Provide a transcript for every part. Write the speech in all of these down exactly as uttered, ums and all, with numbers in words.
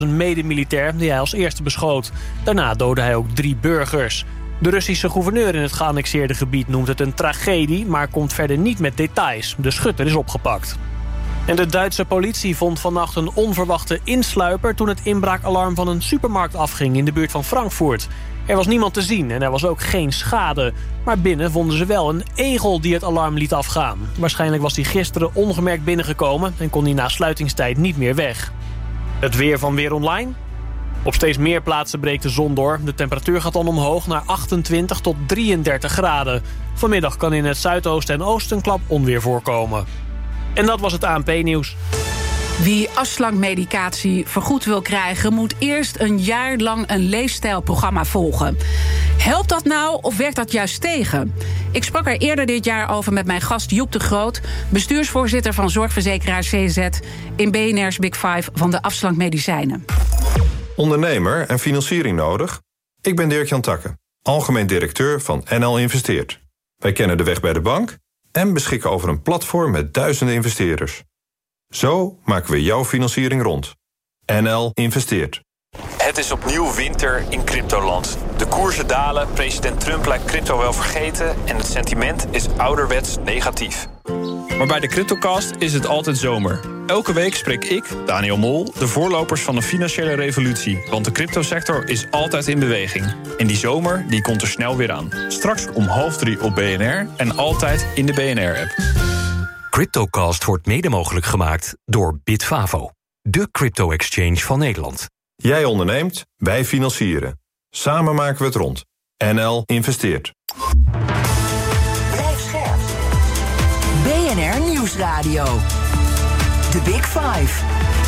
Een medemilitair die hij als eerste beschoot. Daarna doodde hij ook drie burgers. De Russische gouverneur in het geannexeerde gebied noemt het een tragedie, maar komt verder niet met details. De schutter is opgepakt. En de Duitse politie vond vannacht een onverwachte insluiper toen het inbraakalarm van een supermarkt afging in de buurt van Frankfurt. Er was niemand te zien en er was ook geen schade. Maar binnen vonden ze wel een egel die het alarm liet afgaan. Waarschijnlijk was hij gisteren ongemerkt binnengekomen en kon hij na sluitingstijd niet meer weg. Het weer van Weer Online. Op steeds meer plaatsen breekt de zon door. De temperatuur gaat dan omhoog naar achtentwintig tot drieëndertig graden. Vanmiddag kan in het zuidoosten en oosten een klap onweer voorkomen. En dat was het A N P-nieuws. Wie afslankmedicatie vergoed wil krijgen, moet eerst een jaar lang een leefstijlprogramma volgen. Helpt dat nou of werkt dat juist tegen? Ik sprak er eerder dit jaar over met mijn gast Joep de Groot, bestuursvoorzitter van zorgverzekeraar C Z in B N R's Big Five van de afslankmedicijnen. Ondernemer en financiering nodig? Ik ben Dirk-Jan Takke, algemeen directeur van N L Investeert. Wij kennen de weg bij de bank en beschikken over een platform met duizenden investeerders. Zo maken we jouw financiering rond. N L Investeert. Het is opnieuw winter in cryptoland. De koersen dalen, president Trump lijkt crypto wel vergeten en het sentiment is ouderwets negatief. Maar bij de CryptoCast is het altijd zomer. Elke week spreek ik, Daniel Mol, de voorlopers van de financiële revolutie. Want de cryptosector is altijd in beweging. En die zomer die komt er snel weer aan. Straks om half drie op B N R en altijd in de B N R-app. CryptoCast wordt mede mogelijk gemaakt door Bitfavo, de crypto-exchange van Nederland. Jij onderneemt, wij financieren. Samen maken we het rond. N L Investeert. Blijf scherp. B N R Nieuwsradio. The Big Five.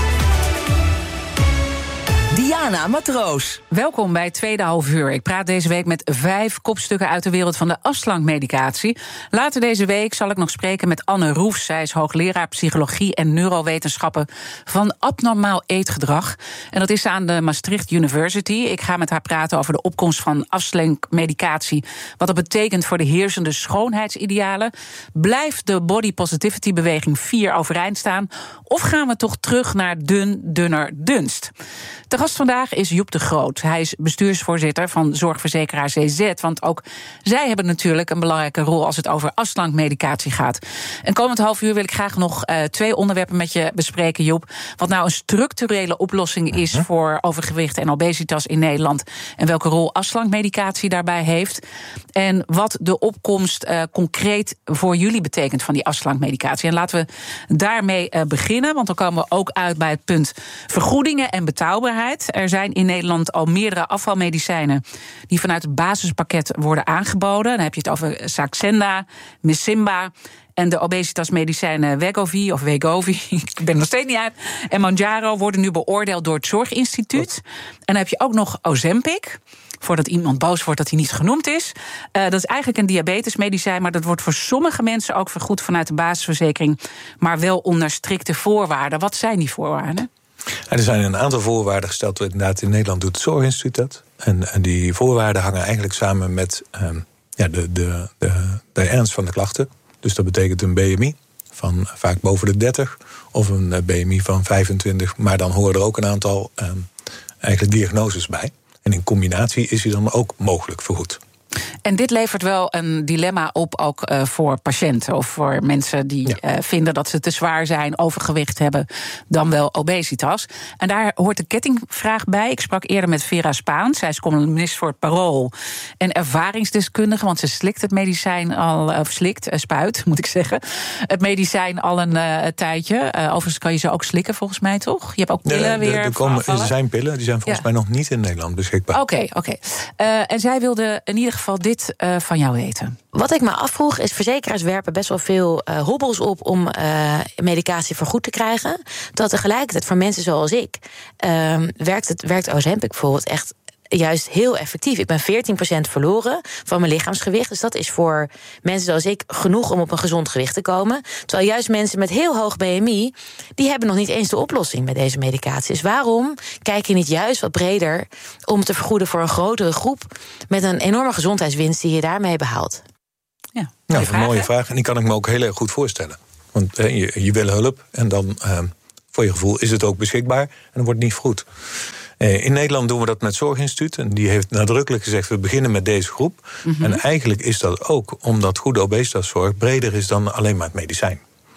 Diana Matroos. Welkom bij het tweede half uur. Ik praat deze week met vijf kopstukken uit de wereld van de afslankmedicatie. Later deze week zal ik nog spreken met Anne Roefs. Zij is hoogleraar psychologie en neurowetenschappen van abnormaal eetgedrag. En dat is aan de Maastricht University. Ik ga met haar praten over de opkomst van afslankmedicatie. Wat dat betekent voor de heersende schoonheidsidealen. Blijft de body positivity beweging vier overeind staan? Of gaan we toch terug naar dun, dunner, dunst? De gast vandaag is Joep de Groot. Hij is bestuursvoorzitter van zorgverzekeraar C Z. Want ook zij hebben natuurlijk een belangrijke rol als het over afslankmedicatie gaat. En komend half uur wil ik graag nog uh, twee onderwerpen met je bespreken, Joep. Wat nou een structurele oplossing is uh-huh. voor overgewicht en obesitas in Nederland. En welke rol afslankmedicatie daarbij heeft. En wat de opkomst uh, concreet voor jullie betekent van die afslankmedicatie. En laten we daarmee uh, beginnen. Want dan komen we ook uit bij het punt vergoedingen en betaalbaarheid. Er zijn in Nederland al meerdere afvalmedicijnen die vanuit het basispakket worden aangeboden. Dan heb je het over Saxenda, Missimba en de obesitasmedicijnen Wegovy of Wegovy, ik ben er nog steeds niet uit, en Mounjaro worden nu beoordeeld door het Zorginstituut. En dan heb je ook nog Ozempic, voordat iemand boos wordt dat hij niet genoemd is. Uh, dat is eigenlijk een diabetesmedicijn, maar dat wordt voor sommige mensen ook vergoed vanuit de basisverzekering, maar wel onder strikte voorwaarden. Wat zijn die voorwaarden? Er zijn een aantal voorwaarden gesteld. Inderdaad, in Nederland doet het Zorginstituut dat. En, en die voorwaarden hangen eigenlijk samen met um, ja, de, de, de, de ernst van de klachten. Dus dat betekent een B M I van vaak boven de dertig of een B M I van vijfentwintig. Maar dan horen er ook een aantal um, eigenlijk diagnoses bij. En in combinatie is die dan ook mogelijk vergoed. En dit levert wel een dilemma op ook uh, voor patiënten of voor mensen die ja. uh, vinden dat ze te zwaar zijn, overgewicht hebben, dan wel obesitas. En daar hoort de kettingvraag bij. Ik sprak eerder met Vera Spaans. Zij is columnist voor het Parool en ervaringsdeskundige, want ze slikt het medicijn al, of slikt, uh, spuit, moet ik zeggen, het medicijn al een uh, tijdje. Uh, overigens kan je ze ook slikken, volgens mij, toch? Je hebt ook pillen ja, de, weer. Er, komen, er zijn pillen, die zijn volgens ja. mij nog niet in Nederland beschikbaar. Oké, okay, oké. Okay. Uh, en zij wilde in ieder geval dit uh, van jou weten. Wat ik me afvroeg is, verzekeraars werpen best wel veel uh, hobbels op om uh, medicatie vergoed te krijgen. Dat tegelijkertijd voor mensen zoals ik uh, werkt, het, werkt Ozempic bijvoorbeeld echt juist heel effectief. Ik ben veertien procent verloren van mijn lichaamsgewicht. Dus dat is voor mensen zoals ik genoeg om op een gezond gewicht te komen. Terwijl juist mensen met heel hoog B M I, die hebben nog niet eens de oplossing met deze medicatie. Dus waarom kijk je niet juist wat breder om te vergoeden voor een grotere groep met een enorme gezondheidswinst die je daarmee behaalt? Ja, nou, een mooie vraag. En die kan ik me ook heel erg goed voorstellen. Want eh, je, je wil hulp en dan uh, voor je gevoel is het ook beschikbaar en dan wordt het niet goed. In Nederland doen we dat met Zorginstituut. En die heeft nadrukkelijk gezegd, we beginnen met deze groep. Mm-hmm. En eigenlijk is dat ook omdat goede obesitaszorg breder is dan alleen maar het medicijn.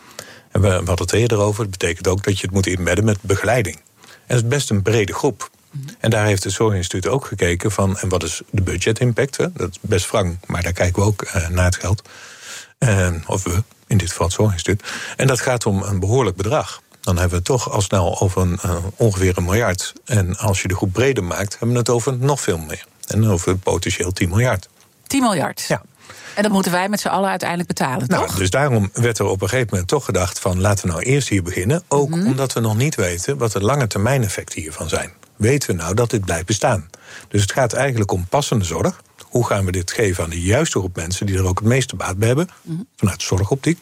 En we hadden het eerder over. Het betekent ook dat je het moet inbedden met begeleiding. En dat is best een brede groep. Mm-hmm. En daar heeft het Zorginstituut ook gekeken van, en wat is de budget-impact? Hè? Dat is best wrang, maar daar kijken we ook uh, naar het geld. Uh, of we, in dit geval het Zorginstituut. En dat gaat om een behoorlijk bedrag. Dan hebben we het toch al snel over een, uh, ongeveer een miljard. En als je de groep breder maakt, hebben we het over nog veel meer. En over potentieel tien miljard. tien miljard? Ja. En dat moeten wij met z'n allen uiteindelijk betalen, nou, toch? Dus daarom werd er op een gegeven moment toch gedacht van, laten we nou eerst hier beginnen. Ook mm-hmm. omdat we nog niet weten wat de lange termijn effecten hiervan zijn. Weten we nou dat dit blijft bestaan? Dus het gaat eigenlijk om passende zorg. Hoe gaan we dit geven aan de juiste groep mensen die er ook het meeste baat bij hebben, mm-hmm. vanuit de zorgoptiek?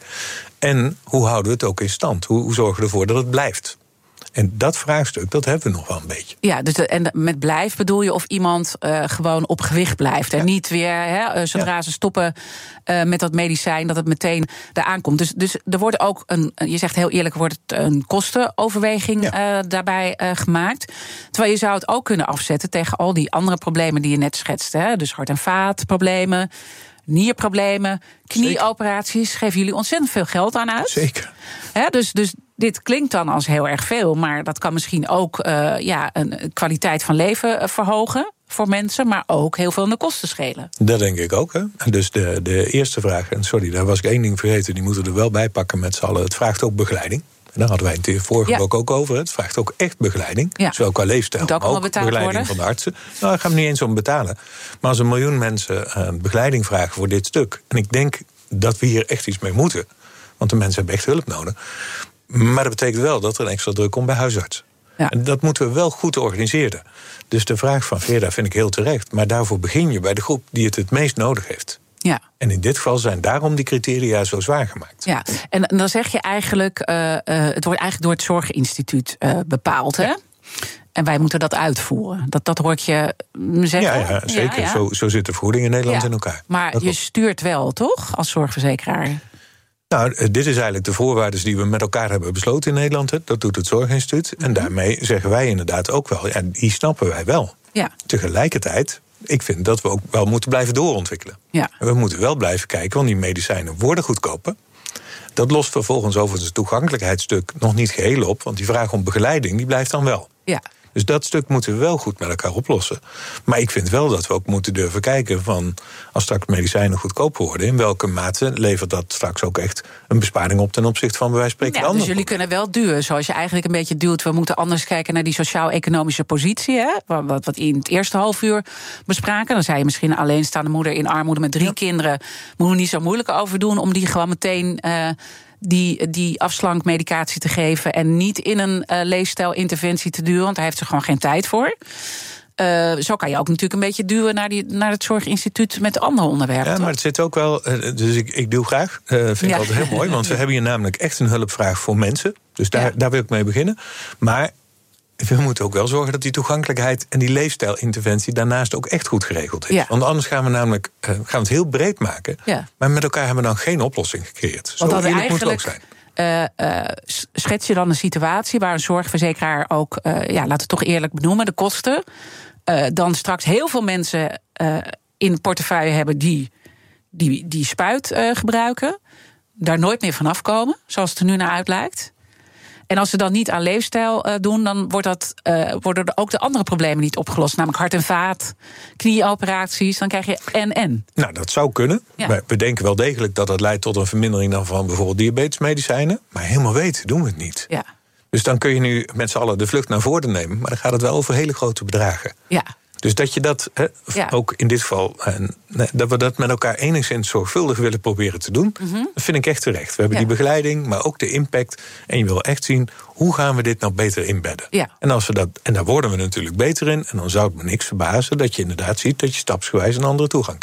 En hoe houden we het ook in stand? Hoe, hoe zorgen we ervoor dat het blijft? En dat vraagstuk, dat hebben we nog wel een beetje. Ja, dus de, en met blijf bedoel je of iemand uh, gewoon op gewicht blijft. En ja. niet weer, hè, zodra ja. ze stoppen uh, met dat medicijn, dat het meteen eraan komt. Dus, dus er wordt ook, een, je zegt heel eerlijk, wordt het een kostenoverweging ja. uh, daarbij uh, gemaakt. Terwijl je zou het ook kunnen afzetten tegen al die andere problemen die je net schetste. Hè? Dus hart- en vaatproblemen, nierproblemen, knieoperaties. Zeker. Geven jullie ontzettend veel geld aan uit. Zeker. Hè, dus, dus dit klinkt dan als heel erg veel, maar dat kan misschien ook uh, ja, een kwaliteit van leven verhogen voor mensen, maar ook heel veel in de kosten schelen. Dat denk ik ook. Hè? Dus de, de eerste vraag, en sorry, daar was ik één ding vergeten, die moeten we er wel bij pakken met z'n allen. Het vraagt ook begeleiding. En daar hadden wij het in het vorige ja. blok ook over. Het vraagt ook echt begeleiding. Ja. Zowel qua leefstijl, maar ook begeleiding worden. Van de artsen. Nou, daar gaan we niet eens om betalen. Maar als een miljoen mensen uh, begeleiding vragen voor dit stuk, en ik denk dat we hier echt iets mee moeten, want de mensen hebben echt hulp nodig. Maar dat betekent wel dat er een extra druk komt bij huisarts. Ja. En dat moeten we wel goed organiseren. Dus de vraag van Gerda vind ik heel terecht. Maar daarvoor begin je bij de groep die het het meest nodig heeft. Ja. En in dit geval zijn daarom die criteria zo zwaar gemaakt. Ja, en dan zeg je eigenlijk, uh, uh, het wordt eigenlijk door het Zorginstituut uh, bepaald, hè? Ja. En wij moeten dat uitvoeren. Dat, dat hoort je zeggen? Ja, ja zeker. Ja, ja. Zo, zo zit de vergoeding in Nederland ja. in elkaar. Maar dat je klopt. stuurt wel, toch, als zorgverzekeraar? Nou, dit is eigenlijk de voorwaarden die we met elkaar hebben besloten in Nederland. Dat doet het Zorginstituut. En daarmee zeggen wij inderdaad ook wel, ja, die snappen wij wel. Ja. Tegelijkertijd, ik vind dat we ook wel moeten blijven doorontwikkelen. Ja. We moeten wel blijven kijken, want die medicijnen worden goedkoper. Dat lost vervolgens over het toegankelijkheidsstuk nog niet geheel op, want die vraag om begeleiding die blijft dan wel. Ja. Dus dat stuk moeten we wel goed met elkaar oplossen. Maar ik vind wel dat we ook moeten durven kijken van, als straks medicijnen goedkoper worden, in welke mate levert dat straks ook echt een besparing op ten opzichte van bij wijze van spreken. Ja, dus jullie kunnen wel duwen, zoals je eigenlijk een beetje duwt. We moeten anders kijken naar die sociaal-economische positie, hè? Wat, wat we in het eerste half uur bespraken. Dan zei je misschien een alleenstaande moeder in armoede met drie ja. kinderen. Moeten we niet zo moeilijk over doen om die gewoon meteen Uh, Die, die afslankmedicatie te geven en niet in een uh, leefstijlinterventie te duwen, want daar heeft ze gewoon geen tijd voor. Uh, zo kan je ook natuurlijk een beetje duwen naar, die, naar het Zorginstituut met andere onderwerpen. Ja, maar het zit ook wel, uh, dus ik, ik duw graag. Uh, vind ik ja. altijd heel mooi, want we hebben hier namelijk echt een hulpvraag voor mensen. Dus daar, ja. daar wil ik mee beginnen. Maar we moeten ook wel zorgen dat die toegankelijkheid en die leefstijlinterventie daarnaast ook echt goed geregeld is. Ja. Want anders gaan we namelijk uh, gaan we het heel breed maken. Ja. Maar met elkaar hebben we dan geen oplossing gecreëerd. Zo Want eerlijk moet het ook zijn. Uh, uh, schets je dan een situatie waar een zorgverzekeraar ook, uh, ja, laten we het toch eerlijk benoemen, de kosten, uh, dan straks heel veel mensen uh, in de portefeuille hebben die die, die spuit uh, gebruiken, daar nooit meer vanaf komen, zoals het er nu naar uit lijkt. En als ze dan niet aan leefstijl uh, doen, dan wordt dat, uh, worden er ook de andere problemen niet opgelost. Namelijk hart- en vaat, knieoperaties. Dan krijg je en-en. Nou, dat zou kunnen. Ja. We denken wel degelijk dat dat leidt tot een vermindering dan van bijvoorbeeld diabetesmedicijnen. Maar helemaal weten doen we het niet. Ja. Dus dan kun je nu met z'n allen de vlucht naar voren nemen. Maar dan gaat het wel over hele grote bedragen. Ja. Dus dat je dat, he, ja. ook in dit geval, en, dat we dat met elkaar enigszins zorgvuldig willen proberen te doen, mm-hmm. dat vind ik echt terecht. We hebben ja. die begeleiding, maar ook de impact. En je wil echt zien, hoe gaan we dit nou beter inbedden? Ja. En, als we dat, en daar worden we natuurlijk beter in. En dan zou het me niks verbazen dat je inderdaad ziet dat je stapsgewijs een andere toegang krijgt.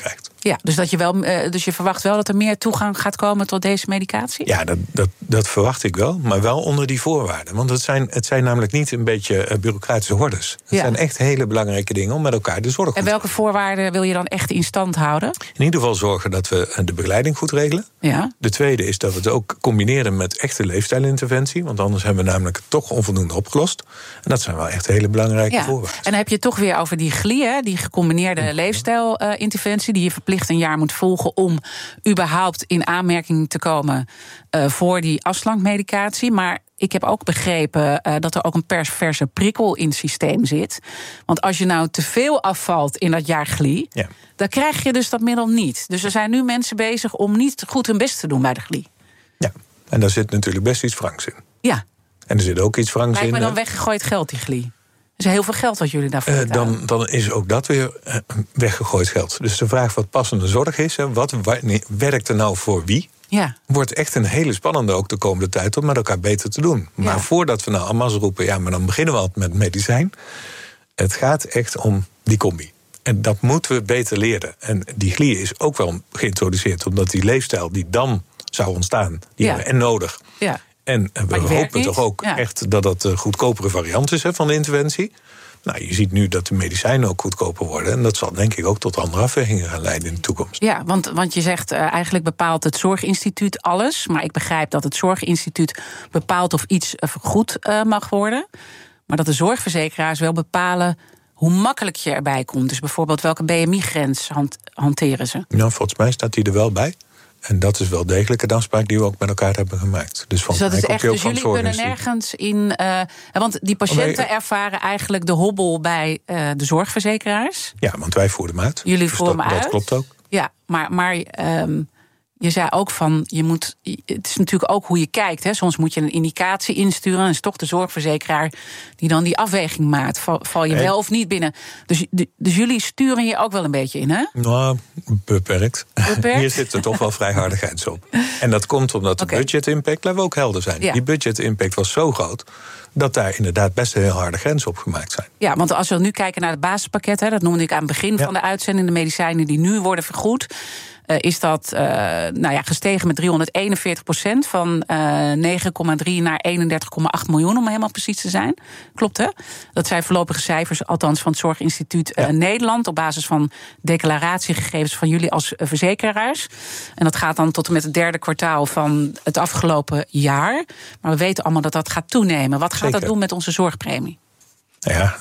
Ja, dus, dat je wel, uh, dus je verwacht wel dat er meer toegang gaat komen tot deze medicatie? Ja, dat, dat, dat verwacht ik wel, maar wel onder die voorwaarden. Want het zijn, het zijn namelijk niet een beetje uh, bureaucratische hordes. Het ja. zijn echt hele belangrijke dingen om met elkaar de zorg goed te En welke voorwaarden wil je dan echt in stand houden? In ieder geval zorgen dat we de begeleiding goed regelen. Ja. De tweede is dat we het ook combineren met echte leefstijlinterventie. Want anders hebben we namelijk toch onvoldoende opgelost. En dat zijn wel echt hele belangrijke ja. voorwaarden. En dan heb je het toch weer over die G L I, hè, die gecombineerde ja. leefstijlinterventie, die je verplicht een jaar moet volgen om überhaupt in aanmerking te komen uh, voor die afslankmedicatie. Maar ik heb ook begrepen uh, dat er ook een perverse prikkel in het systeem zit. Want als je nou te veel afvalt in dat jaar G L I, ja. dan krijg je dus dat middel niet. Dus er zijn nu mensen bezig om niet goed hun best te doen bij de G L I. Ja, en daar zit natuurlijk best iets wrangs in. Ja. En er zit ook iets wrangs in. Lijkt me dan weggegooid geld, die G L I. Er is heel veel geld wat jullie daarvoor uh, dan, dan is ook dat weer uh, weggegooid geld. Dus de vraag wat passende zorg is, hè, wat nee, werkt er nou voor wie? Ja. Wordt echt een hele spannende ook de komende tijd om met elkaar beter te doen. Maar ja. voordat we nou allemaal roepen, ja, maar dan beginnen we al met medicijn. Het gaat echt om die combi. En dat moeten we beter leren. En die G L I is ook wel geïntroduceerd, omdat die leefstijl die dan zou ontstaan, die ja. hebben we en nodig. Ja. En we hopen toch ook ja. echt dat dat de goedkopere variant is hè, van de interventie. Nou, je ziet nu dat de medicijnen ook goedkoper worden. En dat zal denk ik ook tot andere afwegingen gaan leiden in de toekomst. Ja, want, want je zegt uh, eigenlijk bepaalt het Zorginstituut alles. Maar ik begrijp dat het Zorginstituut bepaalt of iets uh, vergoed uh, mag worden. Maar dat de zorgverzekeraars wel bepalen hoe makkelijk je erbij komt. Dus bijvoorbeeld welke B M I-grens hand, hanteren ze? Nou, volgens mij staat die er wel bij. En dat is wel degelijk een afspraak die we ook met elkaar hebben gemaakt. Dus, dus dat is echt, dus jullie kunnen nergens in. Uh, want die patiënten ervaren eigenlijk de hobbel bij uh, de zorgverzekeraars. Ja, want wij voeren hem uit. Jullie dus voeren dat, hem uit. Dat klopt ook. Ja, maar, maar um, je zei ook van, je moet, het is natuurlijk ook hoe je kijkt. Hè. Soms moet je een indicatie insturen. En is toch de zorgverzekeraar die dan die afweging maakt. Val, val je en, wel of niet binnen. Dus, dus jullie sturen je ook wel een beetje in, hè? Nou, beperkt. beperkt? Hier zit er toch wel vrij harde grens op. En dat komt omdat de okay. budget-impact, laten we ook helder zijn. Ja. Die budget-impact was zo groot dat daar inderdaad best een heel harde grens op gemaakt zijn. Ja, want als we nu kijken naar het basispakket, hè, dat noemde ik aan het begin ja. van de uitzending, de medicijnen die nu worden vergoed, Uh, is dat uh, nou ja, gestegen met driehonderdeenenveertig procent van uh, negen komma drie naar eenendertig komma acht miljoen, om helemaal precies te zijn. Klopt, hè? Dat zijn voorlopige cijfers, althans van het Zorginstituut uh, ja. Nederland, op basis van declaratiegegevens van jullie als uh, verzekeraars. En dat gaat dan tot en met het derde kwartaal van het afgelopen jaar. Maar we weten allemaal dat dat gaat toenemen. Wat gaat Zeker. dat doen met onze zorgpremie? Nou ja,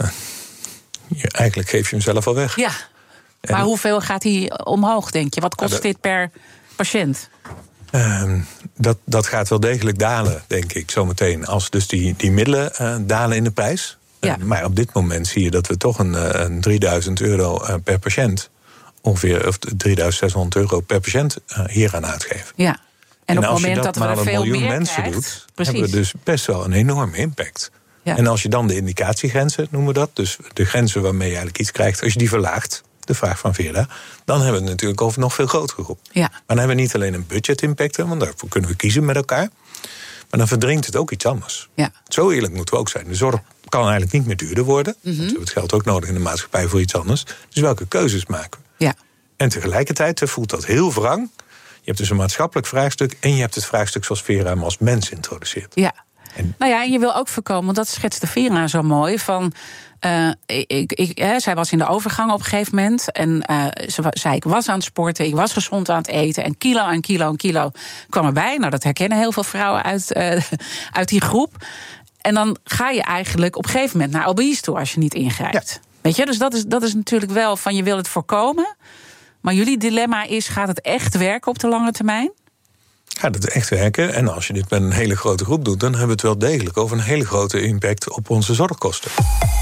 eigenlijk geef je hem zelf al weg. Ja. Maar en hoeveel gaat hij omhoog, denk je? Wat kost nou, dit per patiënt? Uh, dat, dat gaat wel degelijk dalen, denk ik, zometeen. Als dus die, die middelen uh, dalen in de prijs. Ja. Uh, maar op dit moment zie je dat we toch een, een drieduizend euro uh, per patiënt, ongeveer of drieduizend zeshonderd euro per patiënt uh, hier aan uitgeven. Ja. En, en op het moment dat, dat we er veel een miljoen meer mensen krijgt, doet, precies. hebben we dus best wel een enorme impact. Ja. En als je dan de indicatiegrenzen, noemen we dat, dus de grenzen waarmee je eigenlijk iets krijgt, als je die verlaagt, de vraag van Vera, dan hebben we het natuurlijk over nog veel grotere groep. Ja. Maar dan hebben we niet alleen een budget-impact, want daarvoor kunnen we kiezen met elkaar. Maar dan verdringt het ook iets anders. Ja. Zo eerlijk moeten we ook zijn. De zorg kan eigenlijk niet meer duurder worden. Mm-hmm. Want we hebben het geld ook nodig in de maatschappij voor iets anders. Dus welke keuzes maken we? Ja. En tegelijkertijd voelt dat heel wrang. Je hebt dus een maatschappelijk vraagstuk en je hebt het vraagstuk zoals Vera hem als mens introduceert. Ja. En nou ja, en je wil ook voorkomen, want dat schetste Vera zo mooi, van Uh, ik, ik, hè, zij was in de overgang op een gegeven moment. En uh, ze zei, ik was aan het sporten, ik was gezond aan het eten. En kilo en kilo en kilo kwam erbij. Nou, dat herkennen heel veel vrouwen uit, uh, uit die groep. En dan ga je eigenlijk op een gegeven moment naar obese toe als je niet ingrijpt. Ja. Weet je, dus dat is, dat is natuurlijk wel van, je wil het voorkomen. Maar jullie dilemma is, gaat het echt werken op de lange termijn? Gaat het echt werken? En als je dit met een hele grote groep doet, dan hebben we het wel degelijk over een hele grote impact op onze zorgkosten.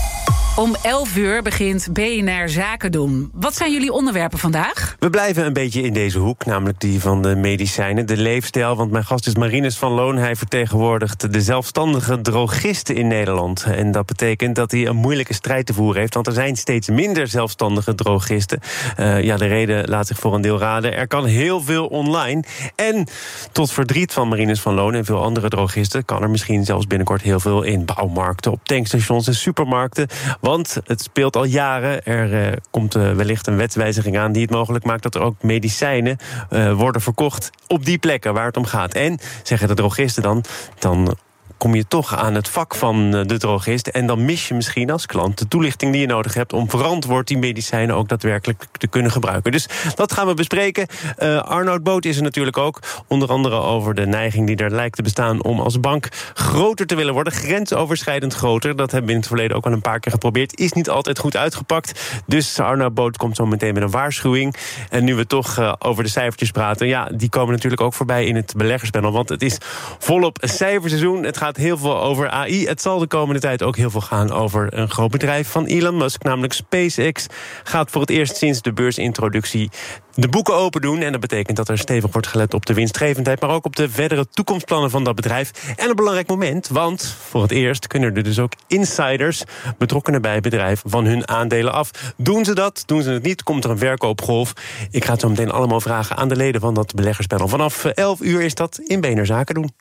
Om elf uur begint B N R Zaken doen. Wat zijn jullie onderwerpen vandaag? We blijven een beetje in deze hoek, namelijk die van de medicijnen, de leefstijl. Want mijn gast is Marinus van Loon. Hij vertegenwoordigt de zelfstandige drogisten in Nederland. En dat betekent dat hij een moeilijke strijd te voeren heeft. Want er zijn steeds minder zelfstandige drogisten. Uh, ja, de reden laat zich voor een deel raden. Er kan heel veel online. En tot verdriet van Marinus van Loon en veel andere drogisten kan er misschien zelfs binnenkort heel veel in bouwmarkten, op tankstations en supermarkten. Want het speelt al jaren. Er uh, komt uh, wellicht een wetswijziging aan die het mogelijk maakt dat er ook medicijnen uh, worden verkocht op die plekken waar het om gaat. En, zeggen de drogisten dan, dan kom je toch aan het vak van de drogist en dan mis je misschien als klant de toelichting die je nodig hebt om verantwoord die medicijnen ook daadwerkelijk te kunnen gebruiken. Dus dat gaan we bespreken. Uh, Arnoud Boot is er natuurlijk ook, onder andere over de neiging die er lijkt te bestaan om als bank groter te willen worden, grensoverschrijdend groter. Dat hebben we in het verleden ook al een paar keer geprobeerd. Is niet altijd goed uitgepakt. Dus Arnoud Boot komt zo meteen met een waarschuwing. En nu we toch uh, over de cijfertjes praten, ja, die komen natuurlijk ook voorbij in het beleggerspanel, want het is volop cijferseizoen. Het gaat heel veel over A I. Het zal de komende tijd ook heel veel gaan over een groot bedrijf van Elon Musk, namelijk SpaceX. Gaat voor het eerst sinds de beursintroductie de boeken open doen. En dat betekent dat er stevig wordt gelet op de winstgevendheid, maar ook op de verdere toekomstplannen van dat bedrijf. En een belangrijk moment, want voor het eerst kunnen er dus ook insiders, betrokkenen bij het bedrijf, van hun aandelen af. Doen ze dat? Doen ze het niet? Komt er een verkoopgolf? Ik ga het zo meteen allemaal vragen aan de leden van dat beleggerspanel. Vanaf elf uur is dat in B N R Zaken doen.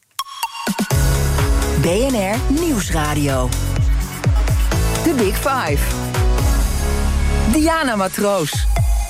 B N R Nieuwsradio. The Big Five. Diana Matroos.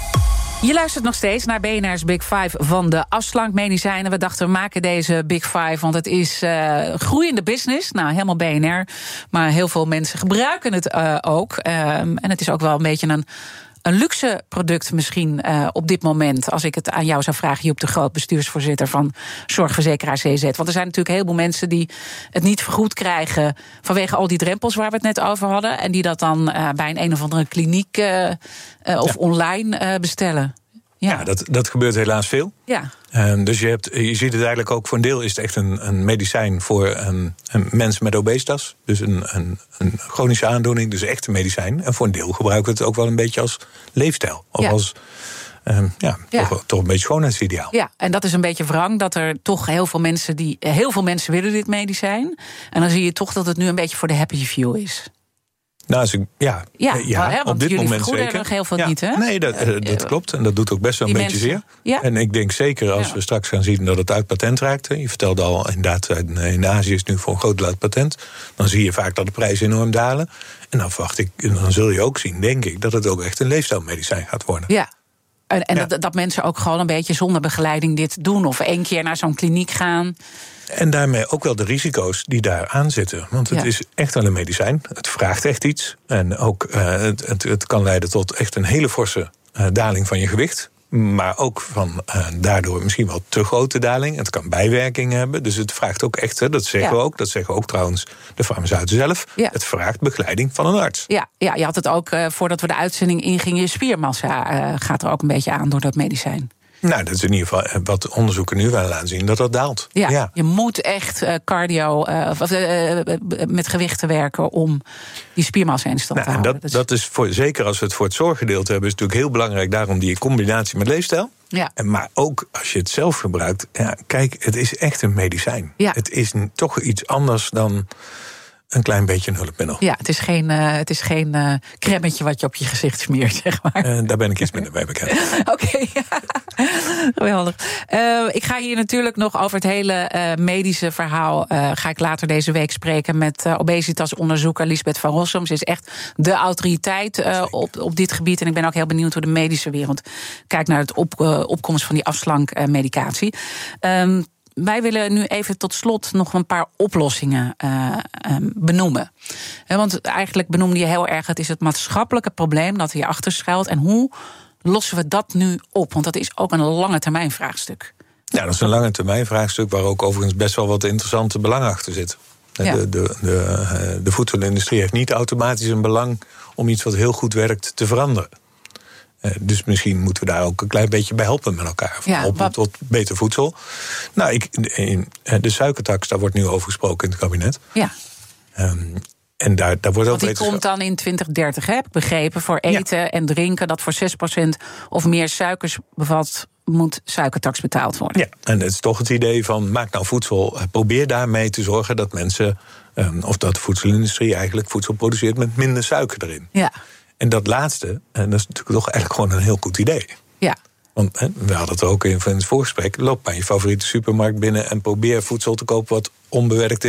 Je luistert nog steeds naar B N R's Big Five van de afslankmedicijnen. We dachten, we maken deze Big Five, want het is uh, groeiende business. Nou, helemaal B N R, maar heel veel mensen gebruiken het uh, ook. Um, en het is ook wel een beetje een... Een luxe product misschien uh, op dit moment, als ik het aan jou zou vragen, Joep de Groot, bestuursvoorzitter van Zorgverzekeraar C Z. Want er zijn natuurlijk heel veel mensen die het niet vergoed krijgen vanwege al die drempels waar we het net over hadden. En die dat dan uh, bij een een of andere kliniek uh, uh, of ja. online uh, bestellen. Ja, ja dat, dat gebeurt helaas veel. Ja. Um, dus je, hebt, je ziet het eigenlijk ook, voor een deel is het echt een, een medicijn voor um, een mensen met obesitas. Dus een, een, een chronische aandoening, dus echt een medicijn. En voor een deel gebruiken we het ook wel een beetje als leefstijl. Of ja. als um, ja, ja. Toch, toch een beetje schoonheidsideaal. Ja, en dat is een beetje wrang, dat er toch heel veel mensen die heel veel mensen willen dit medicijn. En dan zie je toch dat het nu een beetje voor de happy few is. Nou, als ik, ja, ja, ja maar, hè, op dit moment zeker. Er nog heel veel ja, niet, hè? Nee, dat, uh, dat klopt. En dat doet ook best wel een beetje mensen, zeer. Ja. En ik denk zeker als ja. we straks gaan zien dat het uit patent raakt. Je vertelde al, inderdaad, in Azië is het nu voor een groot deel uit patent. Dan zie je vaak dat de prijzen enorm dalen. En dan verwacht ik, dan zul je ook zien, denk ik, dat het ook echt een leefstijlmedicijn gaat worden. Ja. En, en ja. dat, dat mensen ook gewoon een beetje zonder begeleiding dit doen. Of één keer naar zo'n kliniek gaan. En daarmee ook wel de risico's die daar aan zitten. Want het ja. is echt wel een medicijn. Het vraagt echt iets. En ook uh, het, het, het kan leiden tot echt een hele forse uh, daling van je gewicht. Maar ook van uh, daardoor misschien wel te grote daling. Het kan bijwerkingen hebben. Dus het vraagt ook echt, hè, dat zeggen ja. we ook. Dat zeggen ook trouwens de farmaceuten zelf. Ja. Het vraagt begeleiding van een arts. Ja, ja je had het ook, uh, voordat we de uitzending ingingen, je spiermassa uh, gaat er ook een beetje aan door dat medicijn. Nou, dat is in ieder geval wat onderzoeken nu wel laten zien, dat dat daalt. Ja, ja. je moet echt uh, cardio uh, of, uh, met gewichten werken om die spiermassa in stand nou, te houden. Dat, dat is voor, zeker als we het voor het zorggedeelte hebben, is het natuurlijk heel belangrijk daarom die combinatie met leefstijl. Ja. En, maar ook als je het zelf gebruikt, ja, kijk, het is echt een medicijn. Ja. Het is toch iets anders dan een klein beetje een hulpmiddel. Ja, het is geen, uh, het is geen uh, cremmetje wat je op je gezicht smeert, zeg maar. Uh, daar ben ik iets minder bij bekend. Oké, okay, ja. Geweldig. Uh, ik ga hier natuurlijk nog over het hele uh, medische verhaal. Uh, ga ik later deze week spreken met uh, obesitasonderzoeker Lisbeth van Rossum. Ze is echt de autoriteit uh, op, op dit gebied. En ik ben ook heel benieuwd hoe de medische wereld kijkt naar het op, uh, opkomst van die afslankmedicatie. Um, Wij willen nu even tot slot nog een paar oplossingen uh, um, benoemen. He, want eigenlijk benoemde je heel erg, het is het maatschappelijke probleem dat hierachter schuilt. En hoe lossen we dat nu op? Want dat is ook een lange termijn vraagstuk. Ja, dat is een lange termijn vraagstuk waar ook overigens best wel wat interessante belangen achter zitten. Ja. De, de, de, de voedselindustrie heeft niet automatisch een belang om iets wat heel goed werkt te veranderen. Uh, dus misschien moeten we daar ook een klein beetje bij helpen met elkaar. Ja, helpen wat... tot beter voedsel. Nou, ik, in, de suikertax, daar wordt nu over gesproken in het kabinet. Ja. Um, en daar, daar wordt Want ook die komt dan in twintig dertig, heb ik begrepen, voor eten ja. en drinken dat voor zes procent of meer suikers bevat, moet suikertax betaald worden. Ja, en het is toch het idee van, maak nou voedsel, probeer daarmee te zorgen dat mensen, um, of dat de voedselindustrie eigenlijk voedsel produceert met minder suiker erin. Ja. En dat laatste, en dat is natuurlijk toch eigenlijk gewoon een heel goed idee. Ja. Want hè, we hadden het ook in het voorgesprek, loop naar je favoriete supermarkt binnen en probeer voedsel te kopen wat onbewerkt is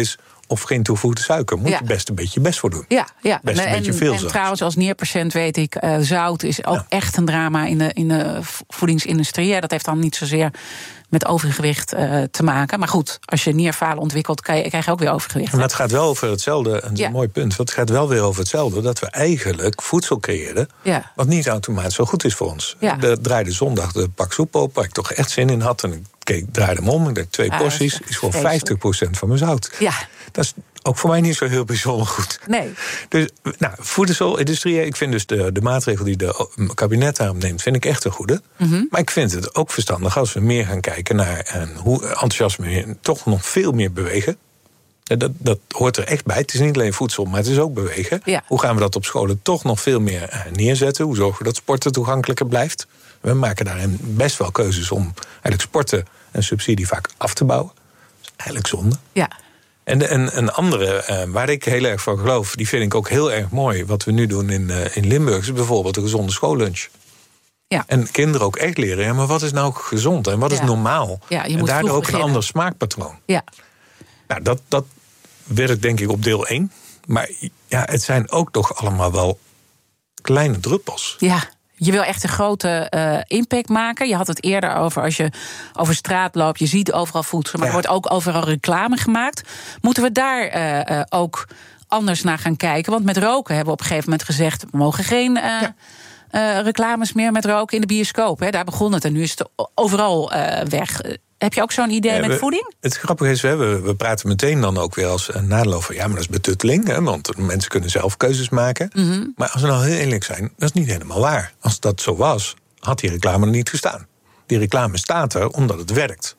of geen toegevoegde suiker. Moet Ja. je best een beetje je best voor doen. Ja, ja. Best een en, beetje veel en zelfs. trouwens, als nierpatiënt weet ik, uh, zout is ook Ja. echt een drama in de, in de voedingsindustrie. Ja, dat heeft dan niet zozeer met overgewicht uh, te maken. Maar goed, als je nierfalen ontwikkelt, kan je, krijg je ook weer overgewicht. Maar het gaat wel over hetzelfde, en dat is Ja. een mooi punt. Want het gaat wel weer over hetzelfde, dat we eigenlijk voedsel creëren Ja. wat niet automatisch zo goed is voor ons. Ja. De draaide zondag de pak soep op, waar ik toch echt zin in had. En ik keek, draaide hem om, ik dacht, twee Ah, dat is porties echt is voor vreselijk. vijftig procent van mijn zout. Ja, Dat is ook voor mij niet zo heel bijzonder goed. nee. Dus nou, voedselindustrie, ik vind dus de, de maatregel die de kabinet daarom neemt, vind ik echt een goede. Mm-hmm. Maar ik vind het ook verstandig als we meer gaan kijken naar en hoe enthousiasme toch nog veel meer bewegen. Dat, dat hoort er echt bij. Het is niet alleen voedsel, maar het is ook bewegen. Ja. Hoe gaan we dat op scholen toch nog veel meer uh, neerzetten? Hoe zorgen we dat sporten toegankelijker blijft? We maken daarin best wel keuzes om eigenlijk sporten en subsidie vaak af te bouwen. Dat is eigenlijk zonde. Ja. En, en een andere, uh, waar ik heel erg van geloof, die vind ik ook heel erg mooi, wat we nu doen in, uh, in Limburg, is bijvoorbeeld een gezonde schoollunch. Ja. En kinderen ook echt leren, ja, maar wat is nou gezond en wat Ja. is normaal? Ja, je en moet daardoor vroeg ook beginnen. een ander smaakpatroon. Ja. Nou, dat, dat werkt denk ik op deel één. Maar ja, het zijn ook toch allemaal wel kleine druppels. Ja, je wil echt een grote uh, impact maken. Je had het eerder over als je over straat loopt, je ziet overal voedsel, maar Ja. er wordt ook overal reclame gemaakt. Moeten we daar uh, uh, ook anders naar gaan kijken? Want met roken hebben we op een gegeven moment gezegd, we mogen geen uh, Ja. uh, reclames meer met roken in de bioscoop. Hè. Daar begon het en nu is het overal uh, weg. Uh, heb je ook zo'n idee Ja, met we- voeding? Het grappige is, we, we, we praten meteen dan ook weer als een nadeel over, ja, maar dat is betutteling, hè, want mensen kunnen zelf keuzes maken. Mm-hmm. Maar als we nou heel eerlijk zijn, dat is niet helemaal waar. Als dat zo was, had die reclame er niet gestaan. Die reclame staat er omdat het werkt.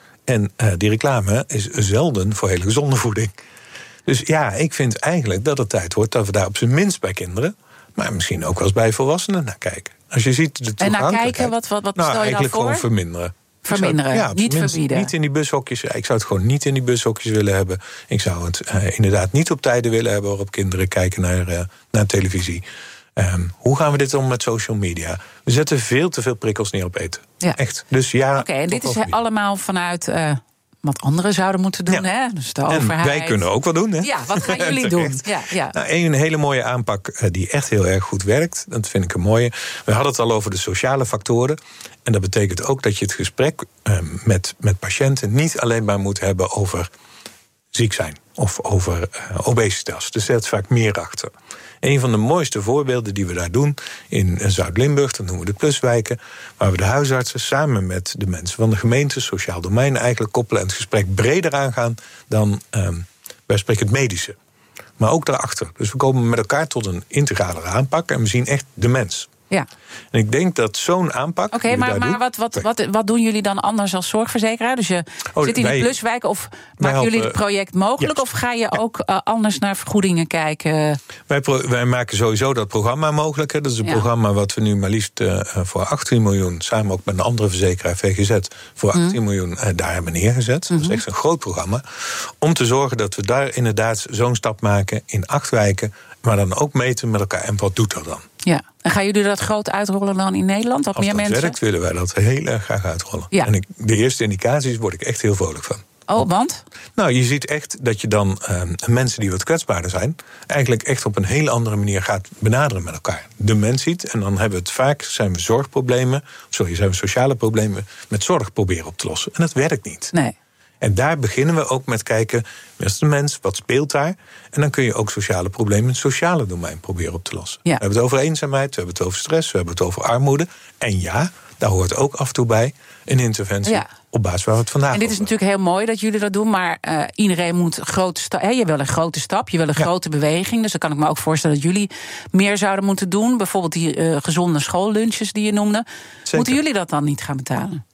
En uh, die reclame is zelden voor hele gezonde voeding. Dus ja, ik vind eigenlijk dat het tijd wordt dat we daar op zijn minst bij kinderen, maar misschien ook wel eens bij volwassenen naar kijken. Als je ziet de En naar toegankelijkheid, kijken, wat, wat, wat nou, stel je nou eigenlijk voor? gewoon verminderen. Verminderen, Ik zou- ja, op niet zijn minst verbieden. Niet in die bushokjes. Ja, ik zou het gewoon niet in die bushokjes willen hebben. Ik zou het uh, inderdaad niet op tijden willen hebben waarop kinderen kijken naar, uh, naar televisie. Um, hoe gaan we dit om met social media? We zetten veel te veel prikkels neer op eten. Ja. Echt. Dus ja. Oké, en tot dit wel is verbieden. allemaal vanuit uh, wat anderen zouden moeten doen, Ja. hè? Dus de En overheid. wij kunnen ook wat doen, hè? Ja, wat gaan jullie doen? Terecht. Ja, ja. Nou, een hele mooie aanpak uh, die echt heel erg goed werkt. Dat vind ik een mooie. We hadden het al over de sociale factoren. En dat betekent ook dat je het gesprek uh, met, met patiënten niet alleen maar moet hebben over ziek zijn of over uh, obesitas. Er zit vaak meer achter. Een van de mooiste voorbeelden die we daar doen in Zuid-Limburg, dat noemen we de pluswijken, waar we de huisartsen samen met de mensen van de gemeente, sociaal domein eigenlijk koppelen en het gesprek breder aangaan dan um, wij spreken het medische. Maar ook daarachter. Dus we komen met elkaar tot een integralere aanpak en we zien echt de mens. Ja. En ik denk dat zo'n aanpak. Oké, die we maar, daar maar doen- wat, wat, wat, wat doen jullie dan anders als zorgverzekeraar? Dus je Oh, zit in wij- die pluswijk of maken helpen- jullie het project mogelijk? Ja. Of ga je ook uh, anders naar vergoedingen kijken? Wij, pro- wij maken sowieso dat programma mogelijk. Hè. Dat is een Ja. programma wat we nu maar liefst uh, voor achttien miljoen... samen ook met een andere verzekeraar, V G Z... voor achttien miljoen uh, daar hebben neergezet. Dat is echt een groot programma. Om te zorgen dat we daar inderdaad zo'n stap maken in acht wijken... maar dan ook meten met elkaar. En wat doet dat dan? Ja. En gaan jullie dat groot uitrollen dan in Nederland? Wat Als meer dat mensen? werkt, willen wij dat heel erg graag uitrollen. Ja. En ik, de eerste indicaties word ik echt heel vrolijk van. Oh, want? Nou, je ziet echt dat je dan uh, mensen die wat kwetsbaarder zijn... eigenlijk echt op een hele andere manier gaat benaderen met elkaar. De mens ziet, en dan hebben we het vaak... zijn we zorgproblemen, sorry, zijn we sociale problemen... met zorg proberen op te lossen. En dat werkt niet. Nee. En daar beginnen we ook met kijken, wat is de mens, wat speelt daar? En dan kun je ook sociale problemen in het sociale domein proberen op te lossen. Ja. We hebben het over eenzaamheid, we hebben het over stress, we hebben het over armoede. En ja, daar hoort ook af en toe bij een interventie Ja. op basis waar we het vandaag En dit is over natuurlijk heel mooi dat jullie dat doen, maar uh, iedereen moet een grote stap. Je wil een grote stap, je wil een Ja. grote beweging. Dus dan kan ik me ook voorstellen dat jullie meer zouden moeten doen. Bijvoorbeeld die uh, gezonde schoollunches die je noemde. Zeker. Moeten jullie dat dan niet gaan betalen?